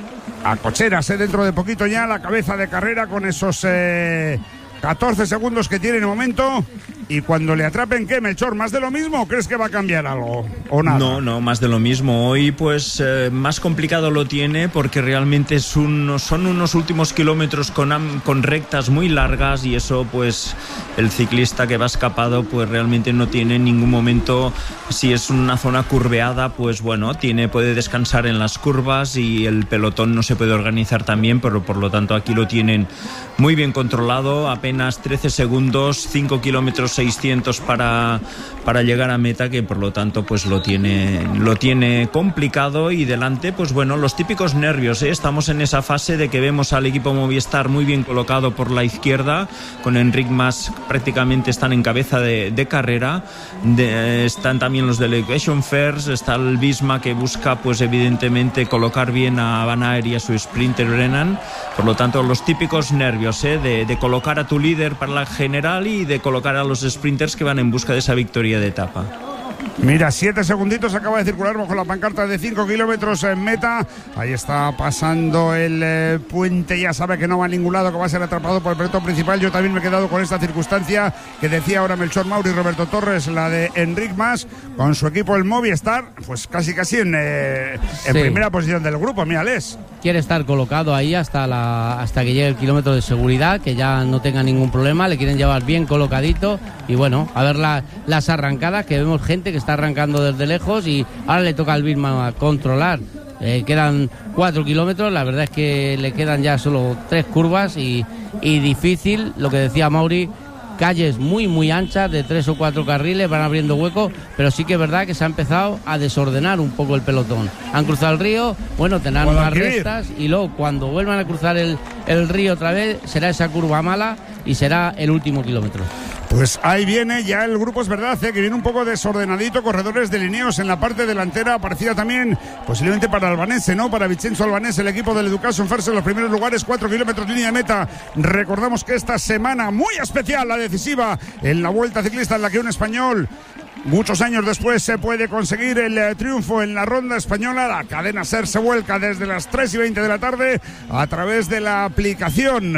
C: A cocheras, eh, dentro de poquito ya la cabeza de carrera con esos eh, catorce segundos que tiene en el momento. Y cuando le atrapen, ¿qué, Melchor? ¿Más de lo mismo o crees que va a cambiar algo? ¿O nada?
A: No, no, más de lo mismo. Hoy pues eh, más complicado lo tiene porque realmente es un, son unos últimos kilómetros con, con rectas muy largas y eso pues el ciclista que va escapado pues realmente no tiene en ningún momento. Si es una zona curveada pues bueno, tiene, puede descansar en las curvas y el pelotón no se puede organizar tan bien, pero por lo tanto aquí lo tienen muy bien controlado. Apenas trece segundos, cinco kilómetros seiscientos para, para llegar a meta, que por lo tanto pues lo tiene, lo tiene complicado. Y delante pues bueno, los típicos nervios, ¿eh? Estamos en esa fase de que vemos al equipo Movistar muy bien colocado por la izquierda, con Enric Mas prácticamente están en cabeza de, de carrera, de, están también los Delegation First, está el Visma que busca pues evidentemente colocar bien a Van Aert y a su sprinter Brennan. Por lo tanto los típicos nervios, ¿eh? de, de colocar a tu líder para la general y de colocar a los sprinters que van en busca de esa victoria de etapa.
C: Mira, siete segunditos acaba de circular bajo la pancarta de cinco kilómetros en meta. Ahí está pasando el eh, puente, ya sabe que no va a ningún lado, que va a ser atrapado por el pelotón principal. Yo también me he quedado con esta circunstancia que decía ahora Melchor Mauri y Roberto Torres, la de Enric Mas, con su equipo el Movistar, pues casi casi en, eh, en sí. primera posición del grupo. Mírales.
B: Quiere estar colocado ahí hasta, la, hasta que llegue el kilómetro de seguridad, que ya no tenga ningún problema, le quieren llevar bien colocadito y bueno, a ver la, las arrancadas, que vemos gente que está arrancando desde lejos y ahora le toca al Vilma controlar. Eh, quedan cuatro kilómetros, la verdad es que le quedan ya solo tres curvas y, y difícil, lo que decía Mauri, calles muy muy anchas de tres o cuatro carriles, van abriendo huecos, pero sí que es verdad que se ha empezado a desordenar un poco el pelotón. Han cruzado el río, bueno, tendrán más restas y luego cuando vuelvan a cruzar el, el río otra vez será esa curva mala y será el último kilómetro.
C: Pues ahí viene ya el grupo, es verdad, ¿eh? Que viene un poco desordenadito, corredores delineados en la parte delantera, aparecida también posiblemente para Albanese, ¿no? Para Vincenzo Albanese, el equipo del Education First en los primeros lugares, cuatro kilómetros línea de meta. Recordamos que esta semana muy especial, la decisiva en la Vuelta Ciclista, en la que un español muchos años después se puede conseguir el eh, triunfo en la ronda española. La cadena SER se vuelca desde las tres y veinte de la tarde a través de la aplicación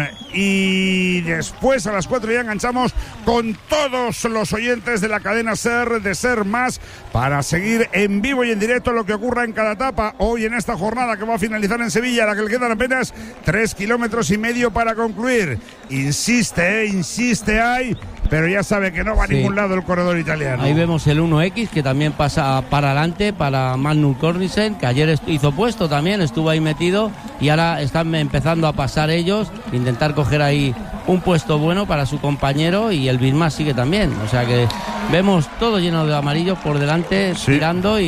C: y después a las cuatro ya enganchamos con todos los oyentes de la cadena SER, de SER Más, para seguir en vivo y en directo lo que ocurra en cada etapa hoy en esta jornada que va a finalizar en Sevilla, a la que le quedan apenas tres kilómetros y medio para concluir. Insiste, eh, insiste ahí, pero ya sabe que no va a sí. ningún lado el corredor italiano.
B: Ahí vemos el uno equis que también pasa para adelante para Magnus Cornisen, que ayer hizo puesto también, estuvo ahí metido y ahora están empezando a pasar ellos, intentar coger ahí un puesto bueno para su compañero y el Bismarck sigue también, o sea que vemos todo lleno de amarillos por delante, sí. tirando y,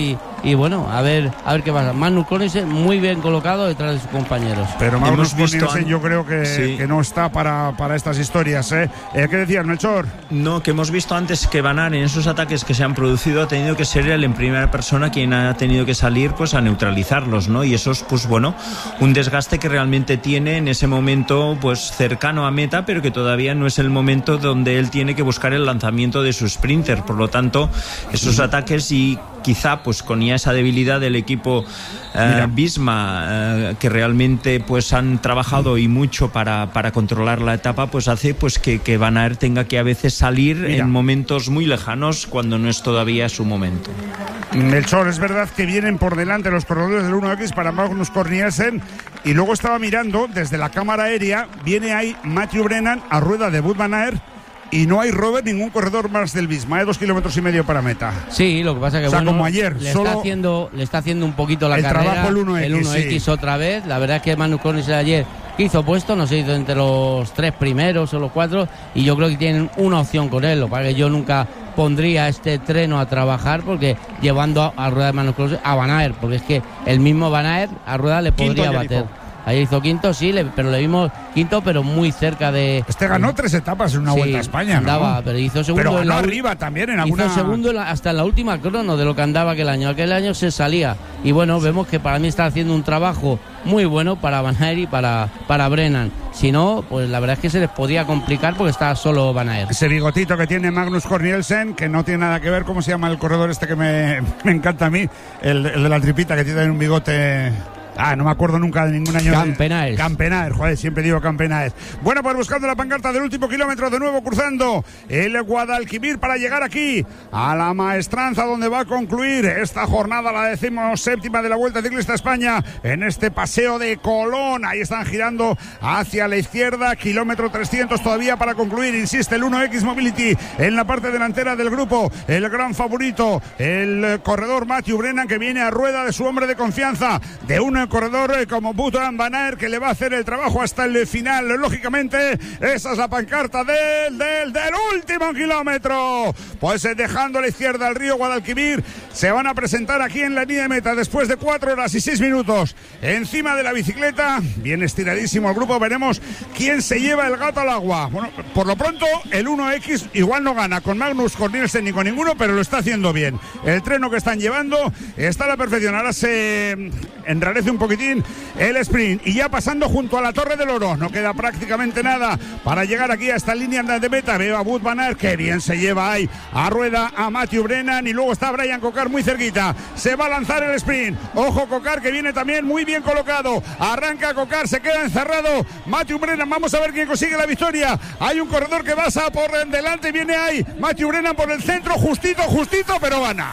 B: y bueno, a ver a ver qué pasa. Magnus Cornelsen muy bien colocado detrás de sus compañeros.
C: Pero Magnus Cornelsen yo creo que, sí. que no está para, para estas historias, ¿eh? ¿eh? ¿Qué decías, Melchor?
A: No, que hemos visto antes que Van Aert en esos ataques que se han producido ha tenido que ser él en primera persona quien ha tenido que salir pues a neutralizarlos, ¿no? Y eso es pues bueno, un desgaste que realmente tiene en ese momento pues cercano a meta, pero que todavía no es el momento donde él tiene que buscar el lanzamiento de su sprinter. Por lo tanto, esos ataques y quizá pues con ya esa debilidad del equipo eh, Visma eh, que realmente pues han trabajado y mucho para, para controlar la etapa, pues hace pues que, que Van Aert tenga que a veces salir Mira. en momentos muy lejanos cuando no es todavía su momento.
C: Melchor, es verdad que vienen por delante los corredores del uno equis para Magnus Cornelsen, y luego estaba mirando desde la cámara aérea, viene ahí Matthew Brennan a rueda de Wout van Aert. Y no hay, Robert, ningún corredor más del Visma, ¿eh? dos kilómetros y medio para meta.
B: Sí, lo que pasa que
C: o sea,
B: bueno,
C: como ayer,
B: le,
C: solo
B: está haciendo, le está haciendo un poquito la
C: el
B: carrera.
C: Trabajo el uno equis,
B: el uno equis
C: sí.
B: otra vez. La verdad es que Magnus Cornelsen ayer hizo puesto, no se hizo entre los tres primeros o los cuatro, y yo creo que tienen una opción con él. Lo que pasa es que yo nunca pondría este treno a trabajar porque llevando a, a rueda de Magnus Cornelsen a Van Aert, porque es que el mismo Van Aert a rueda le podría bater. Ayer hizo quinto, sí, le, pero le vimos quinto, pero muy cerca de...
C: Este ganó tres etapas en una
B: sí,
C: Vuelta a España, ¿no?
B: Andaba, pero hizo segundo
C: pero ganó
B: en la,
C: arriba también en alguna...
B: Hizo segundo en la, hasta en la última crono de lo que andaba aquel año. Aquel año se salía. Y bueno, sí. vemos que para mí está haciendo un trabajo muy bueno para Van Aert y para, para Brennan. Si no, pues la verdad es que se les podía complicar porque está solo Van Aert.
C: Ese bigotito que tiene Magnus Cornelsen, que no tiene nada que ver, ¿cómo se llama el corredor este que me, me encanta a mí? El, el de la tripita, que tiene un bigote... Ah, no me acuerdo nunca de ningún año.
B: Campenaes.
C: Campenaes, joder, siempre digo Campenaes. Bueno, pues buscando la pancarta del último kilómetro, de nuevo cruzando el Guadalquivir para llegar aquí a la Maestranza, donde va a concluir esta jornada, la decimoséptima de la Vuelta Ciclista España, en este paseo de Colón. Ahí están girando hacia la izquierda, kilómetro trescientos todavía para concluir. Insiste el uno equis Mobility en la parte delantera del grupo, el gran favorito, el corredor Matthew Brennan, que viene a rueda de su hombre de confianza, de un corredor como Wout van Aert, que le va a hacer el trabajo hasta el final. Lógicamente, esa es la pancarta del, del, del último kilómetro. Pues dejando a la izquierda el río Guadalquivir, se van a presentar aquí en la línea de meta después de cuatro horas y seis minutos encima de la bicicleta. Bien estiradísimo el grupo. Veremos quién se lleva el gato al agua. Bueno, por lo pronto, el uno equis igual no gana con Magnus Cornelsen ni con ninguno, pero lo está haciendo bien. El treno que están llevando está a la perfección. Ahora se enrarece un poquitín el sprint, y ya pasando junto a la Torre del Oro, no queda prácticamente nada para llegar aquí a esta línea de meta. Veo a Wout van Aert, que bien se lleva ahí a rueda a Matthew Brennan, y luego está Brian Cocar muy cerquita. Se va a lanzar el sprint. Ojo Cocar, que viene también muy bien colocado. Arranca Cocar, se queda encerrado Matthew Brennan. Vamos a ver quién consigue la victoria. Hay un corredor que pasa por delante, viene ahí Matthew Brennan por el centro, justito, justito, pero gana.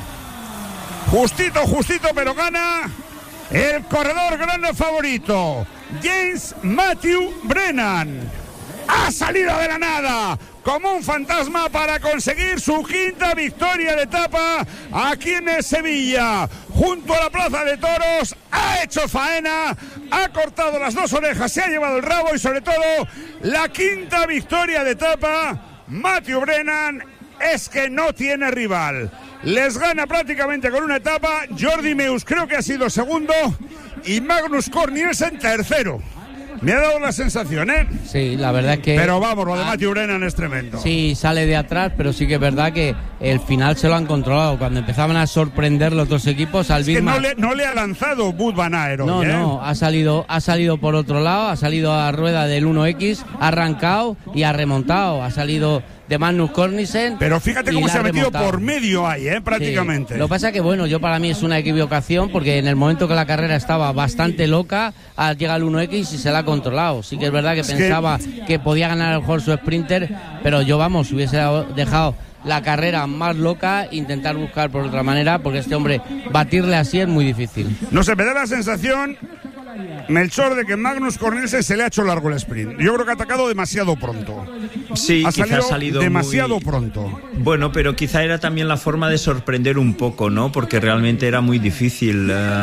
C: Justito, justito, pero gana el corredor grande favorito, James Matthew Brennan. Ha salido de la nada como un fantasma para conseguir su quinta victoria de etapa aquí en Sevilla, junto a la Plaza de Toros. Ha hecho faena, ha cortado las dos orejas, se ha llevado el rabo, y sobre todo la quinta victoria de etapa. Matthew Brennan es que no tiene rival. Les gana prácticamente con una etapa. Jordi Meus creo que ha sido segundo y Magnus Cornelsen tercero. Me ha dado la sensación, ¿eh?
B: Sí, la verdad es que...
C: Pero vamos, lo de Matthew Brennan es tremendo.
B: Sí, sale de atrás, pero sí que es verdad que el final se lo han controlado. Cuando empezaban a sorprender los dos equipos, al Visma...
C: Es que no le, no le ha lanzado Wout van Aert.
B: No,
C: ¿eh?
B: no, ha salido, ha salido por otro lado, ha salido a rueda del uno equis, ha arrancado y ha remontado. Ha salido de Magnus Cornelsen.
C: Pero fíjate cómo se ha metido remontado por medio ahí, ¿eh? Prácticamente.
B: Sí. Lo que pasa que, bueno, yo para mí es una equivocación, porque en el momento que la carrera estaba bastante loca, llega el uno equis y se la ha controlado. Sí que es verdad que es pensaba que... que podía ganar el mejor su sprinter, pero yo, vamos, hubiese dejado la carrera más loca, intentar buscar por otra manera, porque este hombre, batirle así es muy difícil.
C: No sé, me da la sensación, Melchor, de que Magnus Cornelsen se le ha hecho largo el sprint. Yo creo que ha atacado demasiado pronto.
A: Sí,
C: ha
A: quizá
C: salido
A: ha salido
C: demasiado
A: muy...
C: pronto.
A: Bueno, pero quizá era también la forma de sorprender un poco, ¿no? Porque realmente era muy difícil. Uh,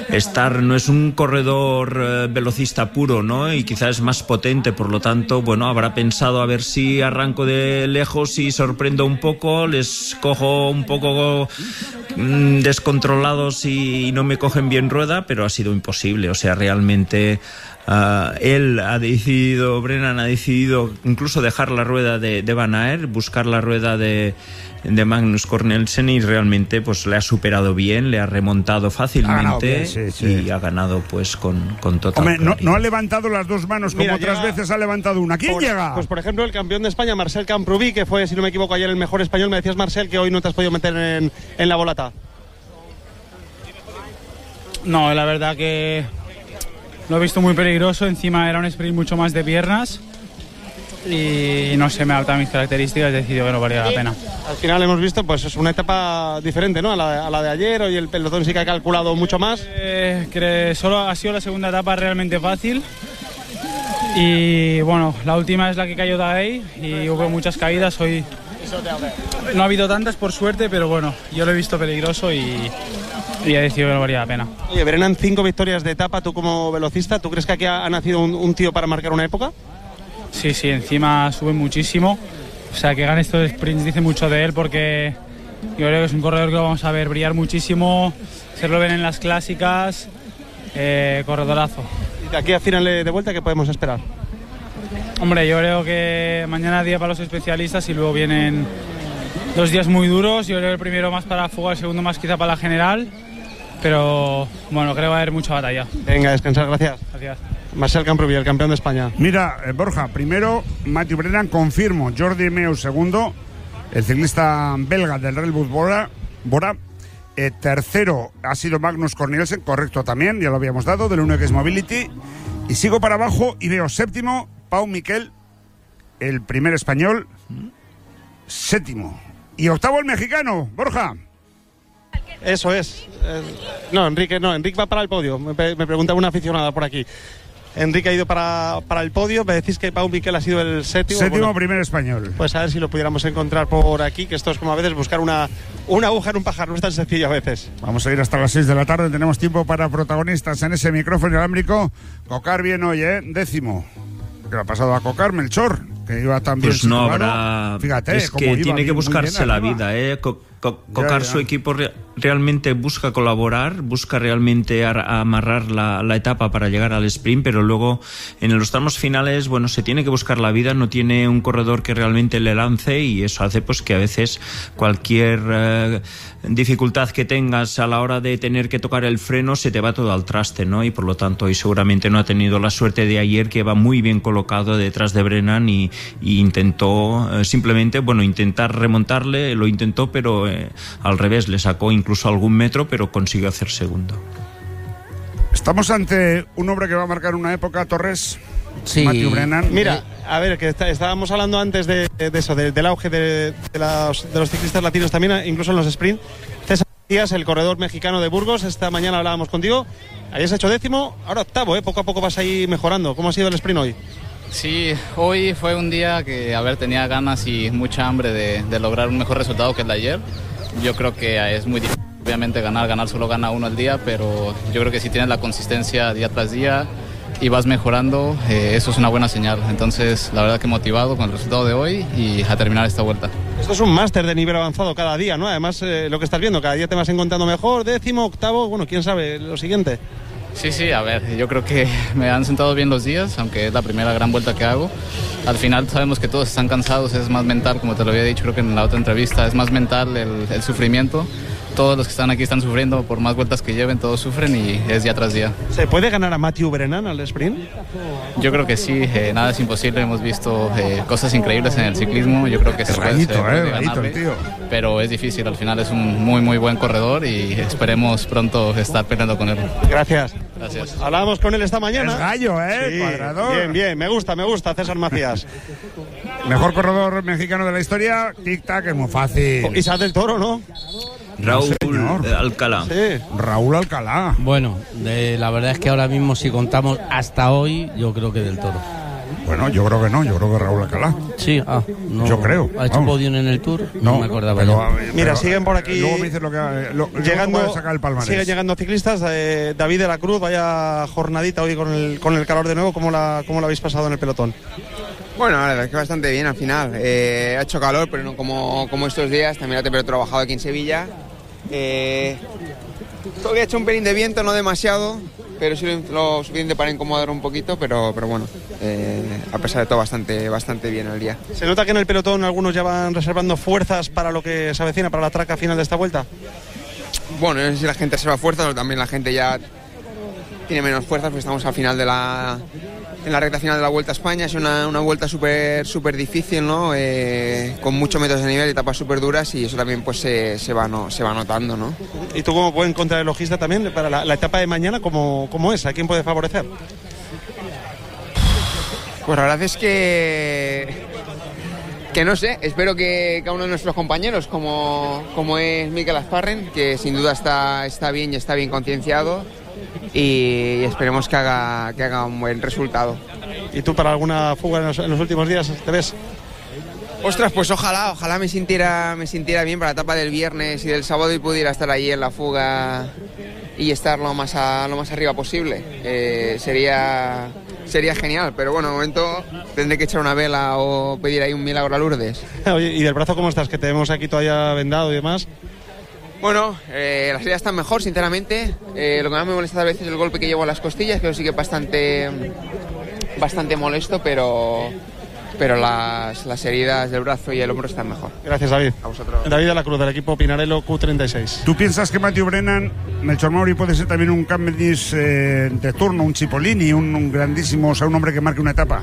A: estar, no es un corredor eh, velocista puro, ¿no? Y quizás es más potente, por lo tanto, bueno, habrá pensado a ver si arranco de lejos y sorprendo un poco, les cojo un poco mmm, descontrolados y, y no me cogen bien rueda, pero ha sido imposible, o sea, realmente... Uh, él ha decidido, Brennan ha decidido incluso dejar la rueda de, de Van Aert, buscar la rueda de, de Magnus Cornelsen y realmente pues le ha superado bien, le ha remontado fácilmente ha bien, sí, sí. y ha ganado pues con, con total
C: Hombre, no, no ha levantado las dos manos como Mira, otras
D: llega,
C: veces ha levantado una. ¿Quién
D: por,
C: llega?
D: Pues por ejemplo el campeón de España, Marcel Camprubí, que fue, si no me equivoco, ayer el mejor español. Me decías, Marcel, que hoy no te has podido meter en, en la volata.
E: No, la verdad que lo he visto muy peligroso, encima era un sprint mucho más de piernas y no se me adaptan mis características, he decidido que no valía la pena.
D: Al final hemos visto, pues es una etapa diferente, ¿no? A la, a la de ayer, hoy el pelotón sí que ha calculado mucho más.
E: Eh, que solo ha sido la segunda etapa realmente fácil y bueno, la última es la que cayó de ahí y hubo muchas caídas, hoy no ha habido tantas por suerte, pero bueno, yo lo he visto peligroso y... y he decidido que no valía la pena.
D: Oye, Brennan, cinco victorias de etapa, tú como velocista, ¿tú crees que aquí ha, ha nacido un, un tío para marcar una época?
E: Sí, sí, encima sube muchísimo, o sea, que gane estos sprints dice mucho de él porque yo creo que es un corredor que lo vamos a ver brillar muchísimo, se lo ven en las clásicas, eh, corredorazo.
D: ¿Y de aquí a final de vuelta qué podemos esperar?
E: Hombre, yo creo que mañana día para los especialistas y luego vienen dos días muy duros, yo creo que el primero más para fuga, el segundo más quizá para la general. Pero bueno, creo que va a haber mucha batalla.
D: Venga, descansar, gracias.
E: Gracias.
D: Marcel Camprubí, el campeón de España.
C: Mira, eh, Borja, primero Matthew Brennan, confirmo, Jordi Meus segundo, el ciclista belga del Red Bull Bora, Bora. Eh, tercero ha sido Magnus Cornelsen, correcto también, ya lo habíamos dado, del Uno X Mobility. Y sigo para abajo y veo séptimo, Pau Miquel, el primer español, séptimo. Y octavo el mexicano, Borja.
D: Eso es. Eh, no, Enrique no, Enrique va para el podio. Me, me preguntaba una aficionada por aquí. Enrique ha ido para, para el podio. Me decís que Pau Miquel ha sido el séptimo.
C: Séptimo, bueno,
D: primer
C: español.
D: Pues a ver si lo pudiéramos encontrar por aquí, que esto es como a veces buscar una, una aguja en un pájaro. No es tan sencillo a veces.
C: Vamos a ir hasta las seis de la tarde. Tenemos tiempo para protagonistas en ese micrófono inalámbrico. Cocar bien hoy, ¿eh? Décimo. ¿Qué le ha pasado a Cocar? Melchor, que iba tan bien
A: pues no
C: situado.
A: Habrá...
C: Fíjate,
A: es que tiene
C: bien,
A: que buscarse la
C: arriba.
A: vida, ¿eh? Co Co Cocar,
C: ya, ya.
A: su equipo re realmente busca colaborar, busca realmente amarrar la, la etapa para llegar al sprint, pero luego en los tramos finales, bueno, se tiene que buscar la vida, no tiene un corredor que realmente le lance y eso hace pues que a veces cualquier eh, dificultad que tengas a la hora de tener que tocar el freno se te va todo al traste, ¿no? Y por lo tanto hoy seguramente no ha tenido la suerte de ayer, que va muy bien colocado detrás de Brennan y, y intentó eh, simplemente, bueno, intentar remontarle, lo intentó, pero eh, al revés, le sacó incluso algún metro, pero consiguió hacer segundo.
C: Estamos ante un hombre que va a marcar una época, Torres.
B: Sí.
C: Matthew Brennan.
D: Mira, a ver, que está, estábamos hablando antes de, de eso, de, del auge de, de, las, de los ciclistas latinos también, incluso en los sprint. César Díaz, el corredor mexicano de Burgos, esta mañana hablábamos contigo. Habías hecho décimo, ahora octavo, ¿eh? Poco a poco vas ahí mejorando. ¿Cómo ha sido el sprint hoy?
F: Sí, hoy fue un día que, a ver, tenía ganas y mucha hambre de, de lograr un mejor resultado que el de ayer. Yo creo que es muy difícil, obviamente, ganar, ganar solo gana uno al día, pero yo creo que si tienes la consistencia día tras día y vas mejorando, eh, eso es una buena señal. Entonces, la verdad que motivado con el resultado de hoy y a terminar esta vuelta.
D: Esto es un máster de nivel avanzado cada día, ¿no? Además, eh, lo que estás viendo, cada día te vas encontrando mejor, décimo, octavo, bueno, quién sabe, lo siguiente.
F: Sí, sí, a ver, yo creo que me han sentado bien los días, aunque es la primera gran vuelta que hago. Al final sabemos que todos están cansados, es más mental, como te lo había dicho creo que en la otra entrevista, es más mental el, el sufrimiento. Todos los que están aquí están sufriendo, por más vueltas que lleven, todos sufren y es día tras día.
D: ¿Se puede ganar a Matthew Brennan al sprint?
F: Yo creo que sí, eh, nada es imposible, hemos visto eh, cosas increíbles en el ciclismo, yo creo que se
C: es
F: puede,
C: rayito,
F: se puede
C: eh,
F: ganarle,
C: rayito, tío.
F: pero es difícil, al final es un muy muy buen corredor y esperemos pronto estar peleando con él.
D: Gracias.
F: Gracias.
D: Hablábamos con él esta mañana.
C: Es gallo, ¿eh?
D: Sí,
C: Cuadrador.
D: bien, bien, me gusta, me gusta César Macías.
C: Mejor corredor mexicano de la historia, tic-tac, es muy fácil.
D: Isaac del Toro, ¿no?
A: Raúl
C: señor.
A: Alcalá.
D: Sí.
C: Raúl Alcalá.
B: Bueno, de, la verdad es que ahora mismo si contamos hasta hoy, yo creo que del Toro.
C: Bueno, yo creo que no, yo creo que Raúl Alcalá.
B: Sí, ah, no,
C: yo creo.
B: ¿Ha hecho podio en el Tour? No, no me acordaba.
C: Pero,
D: pero, Mira, siguen por aquí.
C: Luego me dices lo que lo,
D: llegando,
C: sacar el palmarés.
D: Siguen llegando ciclistas. Eh, David de la Cruz, vaya jornadita hoy con el, con el calor de nuevo. ¿Cómo la, cómo la habéis pasado en el pelotón?
G: Bueno, la verdad es que bastante bien al final. Eh, ha hecho calor, pero no como, como estos días. También la temperatura ha trabajado aquí en Sevilla. Eh, todavía ha hecho un pelín de viento, no demasiado, pero sí lo suficiente para incomodar un poquito, pero, pero bueno, eh, a pesar de todo bastante, bastante bien el día.
D: ¿Se nota que en el pelotón algunos ya van reservando fuerzas para lo que se avecina, para la traca final de esta vuelta?
G: Bueno, no sé si la gente reserva fuerzas o también la gente ya tiene menos fuerzas, porque estamos al final de la... en la recta final de la Vuelta a España. Es una, una vuelta súper súper difícil, ¿no? Eh, con muchos metros de nivel, etapas súper duras, y eso también pues se, se, va, no, se va notando, ¿no?
D: ¿Y tú como buen contrarrelojista también, para la, la etapa de mañana, ¿cómo, cómo es? ¿A quién puede favorecer?
G: Pues la verdad es que... que no sé, espero que, que a uno de nuestros compañeros, como, como es Mikel Asparren, que sin duda está, está bien y está bien concienciado, y esperemos que haga, que haga un buen resultado.
D: ¿Y tú para alguna fuga en los, en los últimos días te ves?
G: Ostras, pues ojalá, ojalá me sintiera, me sintiera bien para la etapa del viernes y del sábado y pudiera estar allí en la fuga y estar lo más, a, lo más arriba posible. Eh, sería, sería genial, pero bueno, de momento tendré que echar una vela o pedir ahí un milagro a Lourdes.
D: Oye, ¿y del brazo cómo estás? Que te vemos aquí todavía vendado y demás.
G: Bueno, eh, las heridas están mejor, sinceramente. Eh, lo que más me molesta a veces es el golpe que llevo a las costillas, que lo sigue bastante, bastante molesto, pero, pero las, las heridas del brazo y el hombro están mejor.
D: Gracias, David.
G: A vosotros.
D: David de la Cruz, del equipo Pinarello Q treinta y seis.
C: ¿Tú piensas que Matthew Brennan, Melchor Mauri, puede ser también un Cavendish eh, de turno, un Cipollini, un, un grandísimo, o sea, un hombre que marque una etapa?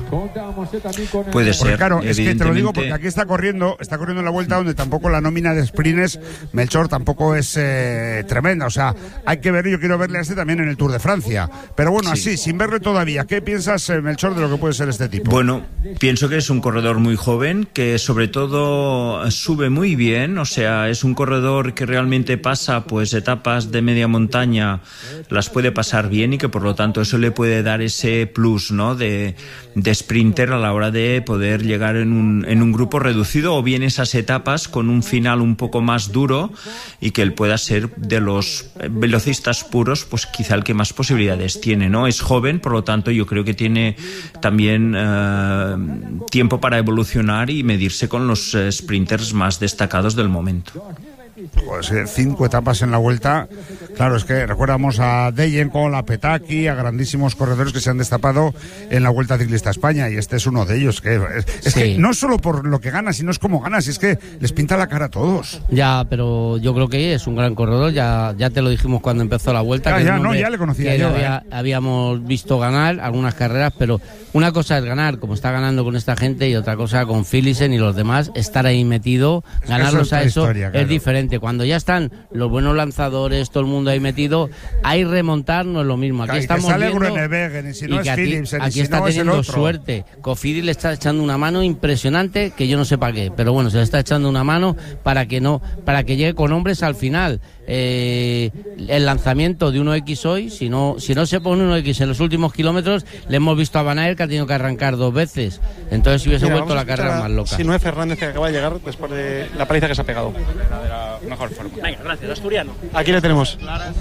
A: Puede ser.
C: Porque, claro, es que te lo digo porque aquí está corriendo, está corriendo en la vuelta donde tampoco la nómina de sprints, Melchor, tampoco es eh, tremenda. O sea, hay que ver, yo quiero verle a este también en el Tour de Francia. Pero bueno, sí. Así, sin verle todavía, ¿qué piensas, eh, Melchor, de lo que puede ser este tipo?
A: Bueno, pienso que es un corredor muy joven, que sobre todo sube muy bien, o sea, es un corredor que realmente pasa pues etapas de media montaña, las puede pasar bien, y que por lo tanto eso le puede dar ese plus, ¿no? De, de sprinter a la hora de poder llegar en un, en un grupo reducido, o bien esas etapas con un final un poco más duro, y que él pueda ser de los velocistas puros, pues quizá el que más posibilidades tiene, ¿no? Es joven, por lo tanto yo creo que tiene también eh, tiempo para evolucionar y medirse con los eh, sprinters más destacados del momento.
C: Pues eh, cinco etapas en la vuelta. Claro, es que recuerdamos a Degenkolb, a Petaki, a grandísimos corredores que se han destapado en la Vuelta Ciclista a España, y este es uno de ellos. Que es, es sí. que no solo por lo que gana, sino es como gana, si es que les pinta la cara a todos.
B: Ya, pero yo creo que es un gran corredor. Ya, ya te lo dijimos cuando empezó la vuelta.
C: Ya,
B: que
C: ya, no, ya le conocía yo.
B: Había,
C: eh.
B: Habíamos visto ganar algunas carreras, pero una cosa es ganar, como está ganando con esta gente, y otra cosa con Philipsen y los demás, estar ahí metido, es ganarlos eso a eso historia, claro. Es diferente. Cuando ya están los buenos lanzadores, todo el mundo ahí metido, ahí remontar no es lo mismo. Aquí claro, estamos
C: sale
B: viendo
C: Groenewegen, y si no
B: y
C: es
B: aquí,
C: Philipsen,
B: aquí
C: si
B: está
C: no
B: teniendo
C: es el otro.
B: Suerte. Cofidis le está echando una mano impresionante, que yo no sé para qué, pero bueno, se le está echando una mano para que no, para que llegue con hombres al final. Eh, el lanzamiento de uno equis hoy, si no, si no se pone uno equis en los últimos kilómetros, le hemos visto a Van Aert que ha tenido que arrancar dos veces, entonces si hubiese Mira, vuelto la carrera más loca.
D: Si no es Fernández, que acaba de llegar después de la paliza que se ha pegado.
H: De la mejor forma. Venga, gracias, asturiano.
D: Aquí le tenemos.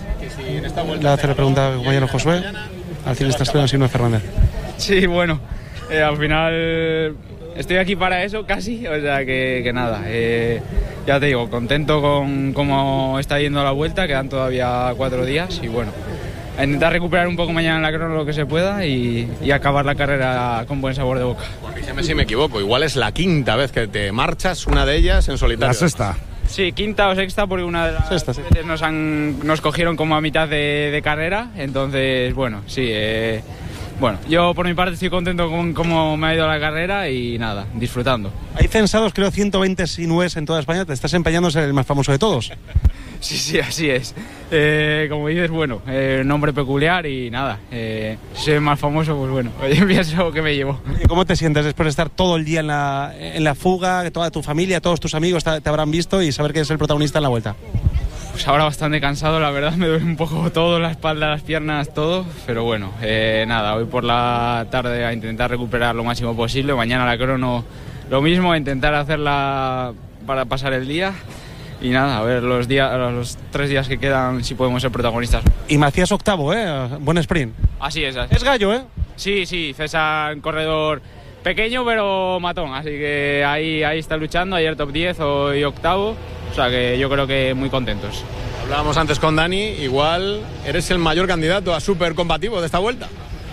D: Le hace la pregunta al compañero Josué, al ciclista asturiano, si no es Fernández.
E: Sí, bueno, eh, al final estoy aquí para eso casi, o sea que, que nada, eh, ya te digo, contento con cómo está yendo la vuelta, quedan todavía cuatro días y bueno, a intentar recuperar un poco mañana en la crono lo que se pueda y, y acabar la carrera con buen sabor de boca.
H: Corrígeme si me equivoco, igual es la quinta vez que te marchas, una de ellas en solitario.
C: La sexta.
E: Sí, quinta o sexta, porque una de las
D: sexta, sí.
E: veces nos, han, nos cogieron como a mitad de, de carrera, entonces bueno, sí... Eh, Bueno, yo por mi parte estoy contento con cómo me ha ido la carrera y nada, disfrutando.
D: Hay censados, creo, ciento veinte sinués en toda España. Te estás empeñando en ser el más famoso de todos.
E: Sí, sí, así es. Eh, como dices, bueno, eh, nombre peculiar y nada. Eh, si soy el más famoso, pues bueno, oye, pienso que me llevo.
D: ¿Y cómo te sientes después de estar todo el día en la, en la fuga, que toda tu familia, todos tus amigos te, te habrán visto y saber que eres el protagonista en la vuelta?
E: pues ahora bastante cansado, la verdad, me duele un poco todo, la espalda, las piernas, todo, pero bueno, eh, nada, hoy por la tarde a intentar recuperar lo máximo posible, mañana la crono lo mismo, a intentar hacerla para pasar el día y nada, a ver los días, los tres días que quedan si podemos ser protagonistas.
D: Y Macías octavo, ¿eh? Buen sprint.
E: Así es, así.
D: Es gallo, ¿eh?
E: Sí, sí, César, un corredor pequeño pero matón, así que ahí, ahí está luchando, ayer top diez, hoy octavo, o sea que yo creo que muy contentos.
H: Hablábamos antes con Dani, igual eres el mayor candidato a súper combativo de esta vuelta.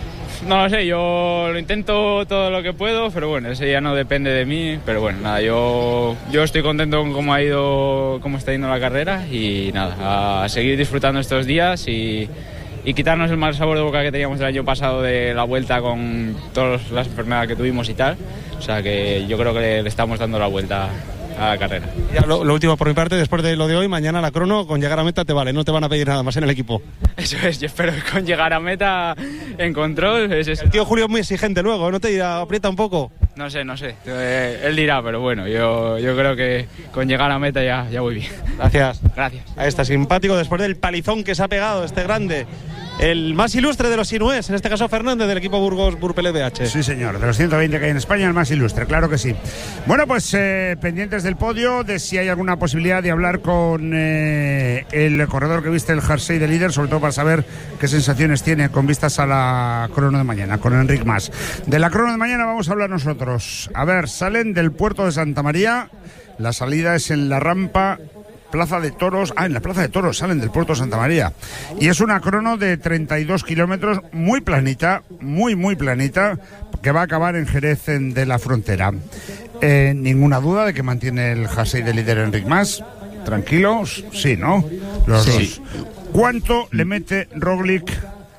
E: No lo sé, yo lo intento todo lo que puedo, pero bueno, ese ya no depende de mí, pero bueno, nada, yo, yo estoy contento con cómo ha ido, cómo está yendo la carrera y nada, a seguir disfrutando estos días y, y quitarnos el mal sabor de boca que teníamos el año pasado de la vuelta con todas las enfermedades que tuvimos y tal, o sea que yo creo que le estamos dando la vuelta a la carrera.
D: Ya lo, lo último por mi parte, después de lo de hoy, mañana la crono, con llegar a meta te vale, no te van a pedir nada más en el equipo.
E: Eso es, yo espero que con llegar a meta en control es eso.
D: El tío Julio es muy exigente luego, ¿no te aprieta un poco?
E: No sé, no sé, eh, él dirá, pero bueno, yo, yo creo que con llegar a meta ya, ya voy bien.
D: Gracias.
E: Gracias.
D: Ahí está, simpático, después del palizón que se ha pegado este grande. El más ilustre de los sinués, en este caso Fernández, del equipo Burgos Burpel B H.
C: Sí, señor, de los ciento veinte que hay en España, el más ilustre, claro que sí. Bueno, pues eh, pendientes del podio, de si hay alguna posibilidad de hablar con eh, el corredor que viste el jersey de líder, sobre todo para saber qué sensaciones tiene con vistas a la crono de mañana, con Enric Mas. De la crono de mañana vamos a hablar nosotros. A ver, salen del puerto de Santa María, la salida es en la rampa Plaza de Toros, ah, en la Plaza de Toros salen del puerto de Santa María. Y es una crono de treinta y dos kilómetros, muy planita, muy, muy planita, que va a acabar en Jerez en, de la Frontera. Eh, ninguna duda de que mantiene el jersey de líder Enric Mas. Tranquilos, sí, ¿no? Los sí. dos. ¿Cuánto le mete Roglic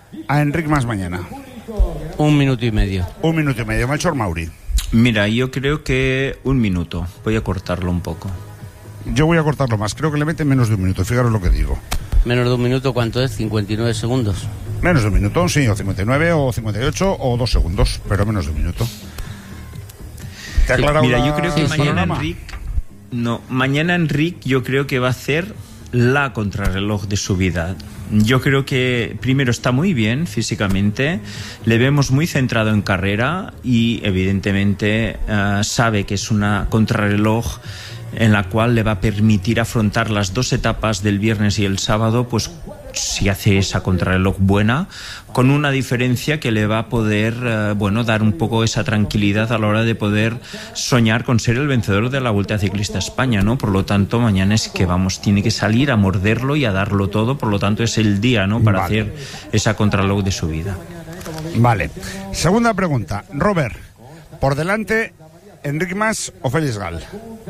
C: a Enric Mas mañana?
B: Un minuto y medio.
C: Un minuto y medio. Melchor Mauri.
A: Mira, yo creo que un minuto. Voy a cortarlo un poco.
C: Yo voy a cortarlo más, creo que le mete menos de un minuto, fijaros lo que digo.
B: ¿Menos de un minuto cuánto es? ¿cincuenta y nueve segundos?
C: Menos de un minuto, sí, o cincuenta y nueve, o cincuenta y ocho, o dos segundos, pero menos de un minuto.
A: ¿Te ha aclarado? Mira, la... yo creo que sí, mañana sí. Enric... No, mañana Enric yo creo que va a hacer la contrarreloj de su vida. Yo creo que primero está muy bien físicamente, le vemos muy centrado en carrera y evidentemente uh, sabe que es una contrarreloj en la cual le va a permitir afrontar las dos etapas del viernes y el sábado, pues si hace esa contrarreloj buena, con una diferencia que le va a poder, eh, bueno, dar un poco esa tranquilidad a la hora de poder soñar con ser el vencedor de la Vuelta Ciclista a España, ¿no? Por lo tanto, mañana es que, vamos, tiene que salir a morderlo y a darlo todo, por lo tanto es el día, ¿no?, para vale. hacer esa contrarreloj de su vida.
C: Vale. Segunda pregunta. Robert, por delante, ¿Enric Mas o Félix Gal?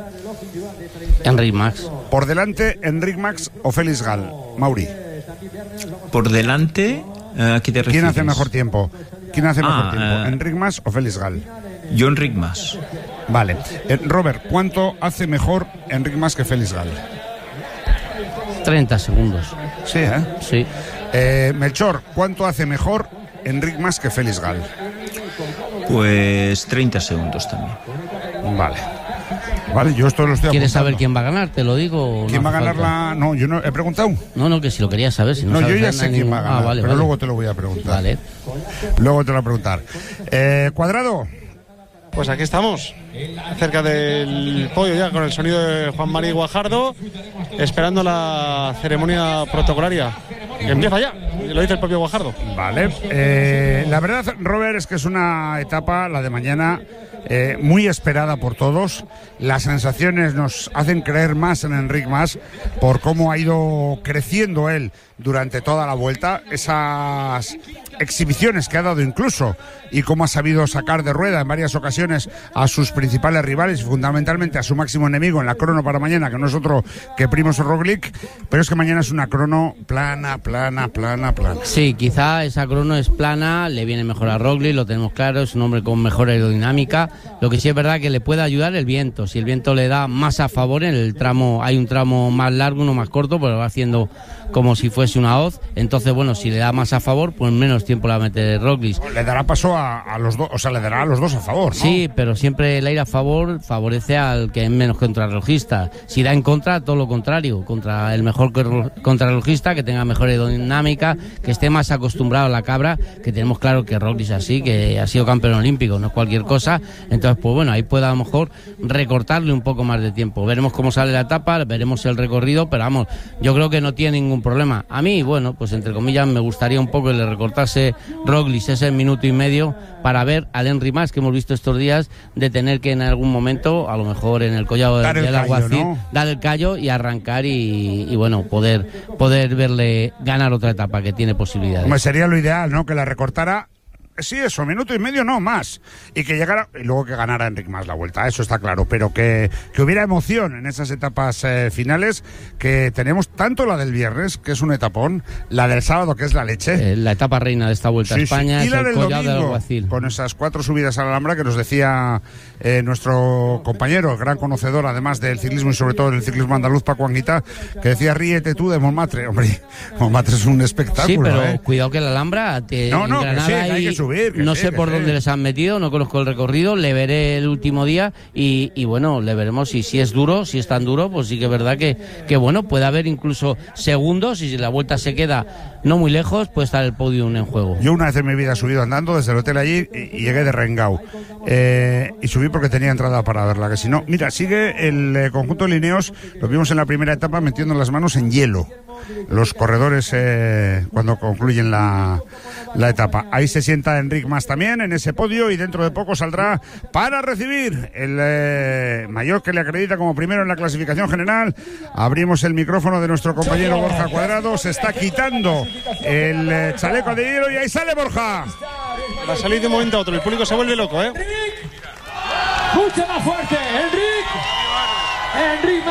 B: Enric Mas.
C: Por delante, ¿Enric Mas o Félix Gal? Mauri.
A: Por delante, ¿a qué te refieres?
C: ¿Quién hace mejor tiempo? ¿Quién hace mejor
A: ah,
C: tiempo?
A: Uh,
C: ¿Enric Mas o Félix Gal?
A: Yo Enric Mas.
C: Vale. Eh, Robert, ¿cuánto hace mejor Enric Mas que Félix Gal?
B: treinta segundos.
C: Sí, ¿eh?
B: Sí.
C: Eh, Melchor, ¿cuánto hace mejor Enric Mas que Félix Gal?
A: Pues treinta segundos también.
C: Vale. Vale, yo esto lo estoy apuntando.
B: ¿Quieres saber quién va a ganar? ¿Te lo digo?
C: ¿Quién
B: no
C: va a ganar
B: falta?
C: la...? No, yo no he preguntado.
B: No, no, que si lo querías saber. Si no,
C: no
B: sabes
C: yo ya sé quién va a ganar,
B: ah, vale,
C: pero
B: vale.
C: luego te lo voy a preguntar.
B: Vale.
C: Luego te lo voy a preguntar. Eh, Cuadrado.
D: Pues aquí estamos, cerca del podio ya, con el sonido de Juan Mari Guajardo, esperando la ceremonia protocolaria. Que empieza ya, lo dice el propio Guajardo.
C: Vale. Eh, la verdad, Robert, es que es una etapa, la de mañana, eh, muy esperada por todos. Las sensaciones nos hacen creer más en Enric Mas por cómo ha ido creciendo él durante toda la vuelta. Esas exhibiciones que ha dado incluso y cómo ha sabido sacar de rueda en varias ocasiones a sus principales rivales y fundamentalmente a su máximo enemigo en la crono para mañana, que no es otro que Primož Roglic. Pero es que mañana es una crono plana, plana, plana, plana, plana.
B: Sí, quizá esa crono es plana, le viene mejor a Roglic, lo tenemos claro, es un hombre con mejor aerodinámica. Lo que sí es verdad que le puede ayudar el viento. Si el viento le da más a favor en el tramo, hay un tramo más largo, uno más corto, pero va haciendo como si fuese una hoz. Entonces, bueno, si le da más a favor, pues menos tiempo la mete Roglic.
C: Le dará paso a, a los dos, o sea, le dará a los dos a favor, ¿no?
B: Sí, pero siempre el aire a favor favorece al que es menos contrarrelojista. Si da en contra, todo lo contrario, contra el mejor contrarrelojista, que tenga mejor aerodinámica, que esté más acostumbrado a la cabra, que tenemos claro que Roglic es así, que ha sido campeón olímpico, no es cualquier cosa. Entonces, pues bueno, ahí puede a lo mejor recortarle un poco más de tiempo. Veremos cómo sale la etapa, veremos el recorrido, pero vamos, yo creo que no tiene ningún problema. A mí, bueno, pues entre comillas me gustaría un poco que le recortase Roglic ese minuto y medio para ver al Henry Mas, que hemos visto estos días, de tener que en algún momento, a lo mejor en el collado del de Alguacil, ¿no? Dar el callo y arrancar y, y bueno, poder, poder verle ganar otra etapa, que tiene posibilidades.
C: Hombre, sería lo ideal, ¿no? Que la recortara. Sí, eso, minuto y medio, no más. Y que llegara, y luego que ganara Enric Mas la Vuelta, eso está claro. Pero que, que hubiera emoción en esas etapas eh, finales, que tenemos tanto la del viernes, que es un etapón, la del sábado, que es la leche.
B: Eh, la etapa reina de esta Vuelta
C: sí,
B: a España,
C: sí. Y
B: es
C: la
B: el
C: del
B: collado del
C: domingo,
B: Alguacil.
C: Con esas cuatro subidas a la Alhambra que nos decía eh, nuestro compañero, gran conocedor además del ciclismo y sobre todo del ciclismo andaluz, Paco Anguita, que decía, ríete tú de Montmartre. Hombre, Montmartre es un espectáculo.
B: Sí, pero
C: ¿eh?
B: cuidado que la Alhambra te,
C: no, no,
B: en Granada
C: que sí, que hay que subir, que
B: no
C: sí,
B: sé
C: que
B: por
C: sí.
B: dónde les han metido, no conozco el recorrido, le veré el último día y, y bueno, le veremos si, si es duro, si es tan duro, pues sí que es verdad que, que bueno, puede haber incluso segundos y si la Vuelta se queda no muy lejos, puede estar el podium en juego.
C: Yo una vez en mi vida he subido andando desde el hotel allí y, y llegué de Rengau eh, y subí porque tenía entrada para verla, que si no, mira, sigue el eh, conjunto de Lineos, lo vimos en la primera etapa metiendo las manos en hielo los corredores eh, cuando concluyen la, la etapa. Ahí se sienta Enric Mas también en ese podio y dentro de poco saldrá para recibir el eh, mayor que le acredita como primero en la clasificación general. Abrimos el micrófono de nuestro compañero Borja Cuadrado, se está quitando el eh, chaleco de hielo y ahí sale Borja.
D: Va a salir de un momento a otro, el público se vuelve loco, ¿eh?
I: Mucho más fuerte, Enric. Enric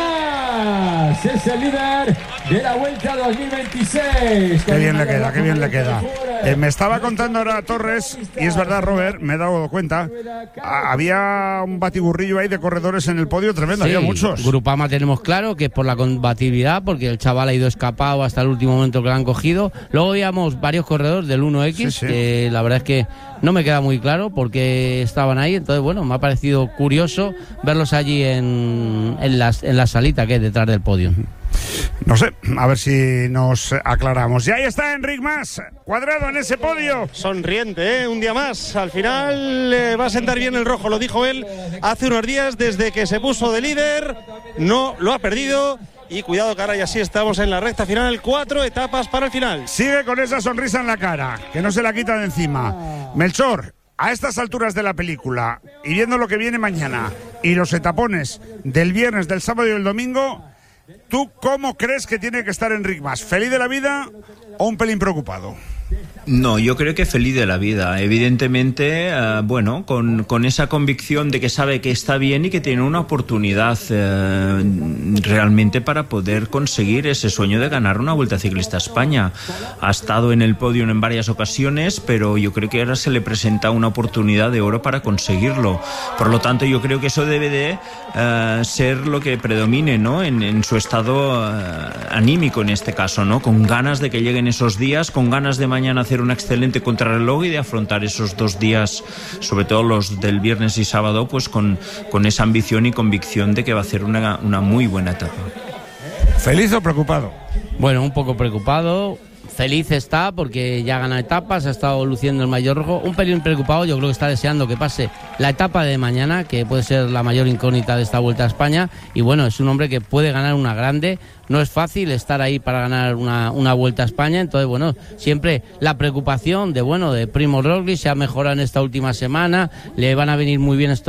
I: Mas es el líder de la Vuelta dos mil veintiséis.
C: Qué bien le queda, qué bien le queda. Eh, me estaba contando ahora Torres, y es verdad, Robert, me he dado cuenta, a, había un batiburrillo ahí de corredores en el podio tremendo,
B: sí,
C: había muchos.
B: Grupama tenemos claro que es por la combatividad, porque el chaval ha ido escapado hasta el último momento que lo han cogido. Luego veíamos varios corredores del uno equis, sí, sí. que la verdad es que no me queda muy claro por qué estaban ahí, entonces bueno, me ha parecido curioso verlos allí en, en, las, en la salita que es detrás del podio.
C: No sé, a ver si nos aclaramos. Y ahí está Enric Mas, Cuadrado en ese podio.
D: Sonriente, ¿eh? Un día más. Al final eh, va a sentar bien el rojo, lo dijo él hace unos días, desde que se puso de líder. No lo ha perdido. Y cuidado, cara, y así estamos en la recta final. Cuatro etapas para el final.
C: Sigue con esa sonrisa en la cara, que no se la quita de encima. Melchor, a estas alturas de la película, y viendo lo que viene mañana, y los etapones del viernes, del sábado y del domingo, ¿tú cómo crees que tiene que estar Enric Mas? ¿Feliz de la vida o un pelín preocupado?
A: No, yo creo que feliz de la vida. Evidentemente, uh, bueno, con, con esa convicción de que sabe que está bien y que tiene una oportunidad uh, realmente para poder conseguir ese sueño de ganar una Vuelta Ciclista a España. Ha estado en el podio en varias ocasiones, pero yo creo que ahora se le presenta una oportunidad de oro para conseguirlo. Por lo tanto, yo creo que eso debe de uh, ser lo que predomine, ¿no? En, en su estado uh, anímico en este caso, ¿no? Con ganas de que lleguen esos días, con ganas de mañana hacer un excelente contrarreloj y de afrontar esos dos días, sobre todo los del viernes y sábado, pues con, con esa ambición y convicción de que va a hacer una, una muy buena etapa.
C: ¿Feliz o preocupado?
B: Bueno, un poco preocupado. Feliz está porque ya gana etapas, ha estado luciendo el mayor rojo. Un pelín preocupado, yo creo que está deseando que pase la etapa de mañana, que puede ser la mayor incógnita de esta Vuelta a España. Y bueno, es un hombre que puede ganar una grande. No es fácil estar ahí para ganar una, una Vuelta a España, entonces bueno, siempre la preocupación de bueno, de Primo Roglic, se ha mejorado en esta última semana, le van a venir muy bien estos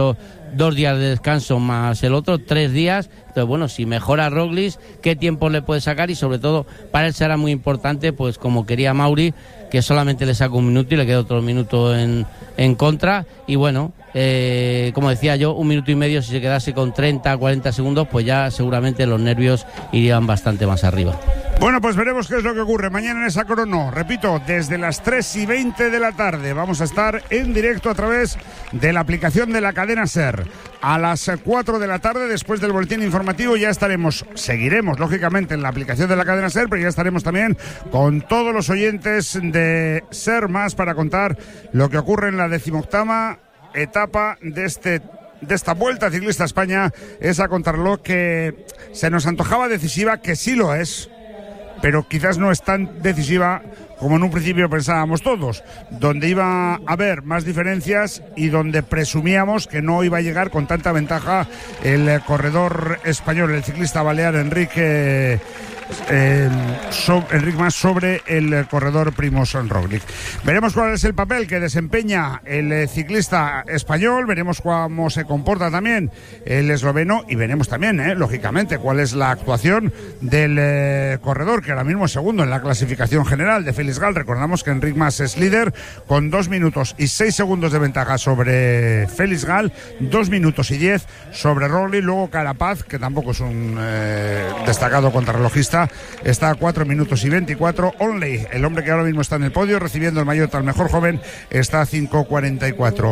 B: dos días de descanso más el otro, tres días. Entonces, bueno, si mejora Roglic, ¿qué tiempo le puede sacar? Y sobre todo, para él será muy importante, pues como quería Mauri, que solamente le saca un minuto y le queda otro minuto en, en contra. Y bueno, eh, como decía yo, un minuto y medio, si se quedase con treinta, cuarenta segundos, pues ya seguramente los nervios irían bastante más arriba.
C: Bueno, pues veremos qué es lo que ocurre mañana en esa crono. Repito, desde las tres y veinte de la tarde vamos a estar en directo a través de la aplicación de la cadena SER. A las cuatro de la tarde, después del boletín informativo, ya estaremos, seguiremos lógicamente en la aplicación de la cadena SER, pero ya estaremos también con todos los oyentes de SER Más para contar lo que ocurre en la decimoctava etapa de este de esta Vuelta Ciclista a España. Esa contrarreloj que se nos antojaba decisiva, que sí lo es, pero quizás no es tan decisiva como en un principio pensábamos todos, donde iba a haber más diferencias y donde presumíamos que no iba a llegar con tanta ventaja el corredor español, el ciclista balear Enrique Eh, so, Enric Mas sobre el corredor Primož Roglic. Veremos cuál es el papel que desempeña el eh, ciclista español, veremos cómo se comporta también el esloveno y veremos también, eh, lógicamente, cuál es la actuación del eh, corredor, que ahora mismo es segundo en la clasificación general, de Félix Gall. Recordamos que Enric Mas es líder con dos minutos y seis segundos de ventaja sobre Félix Gall, dos minutos y diez sobre Roglic. Luego Carapaz, que tampoco es un eh, destacado contrarrelojista, está a cuatro minutos y veinticuatro. Onley, el hombre que ahora mismo está en el podio recibiendo el maillot al mejor joven, está a cinco cuarenta y cuatro.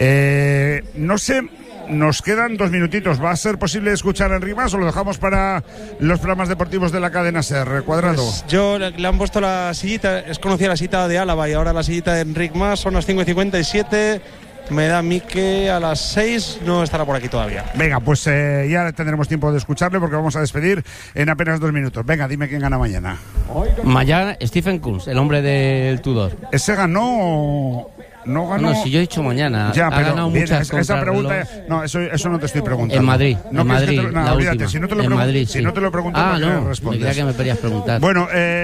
C: Eh, no sé, nos quedan dos minutitos. ¿Va a ser posible escuchar a Enric Mas o lo dejamos para los programas deportivos de la cadena SER? Cuadrado.
D: Pues yo le, le han puesto la sillita, es conocida la sillita de Álava y ahora la sillita de Enric Mas, son las cinco y cincuenta y siete. Me da a mí que a las seis no estará por aquí todavía.
C: Venga, pues eh, ya tendremos tiempo de escucharle porque vamos a despedir en apenas dos minutos. Venga, dime quién gana mañana.
B: Mañana Stephen Kunz, el hombre del Tudor.
C: ¿Ese ganó? No ganó.
B: No, si yo he dicho mañana.
C: Ya,
B: ha
C: pero
B: ganado
C: bien,
B: muchas
C: esa, esa pregunta. No, eso, eso no te estoy preguntando.
B: En Madrid.
C: No
B: en Madrid.
C: Te lo, no,
B: la
C: olvídate,
B: última.
C: si no te lo
B: en
C: pregun-
B: Madrid,
C: si
B: sí.
C: no te lo pregunto,
B: ah,
C: ¿por qué
B: no,
C: respondes?
B: me creía que me querías preguntar.
C: Bueno, eh.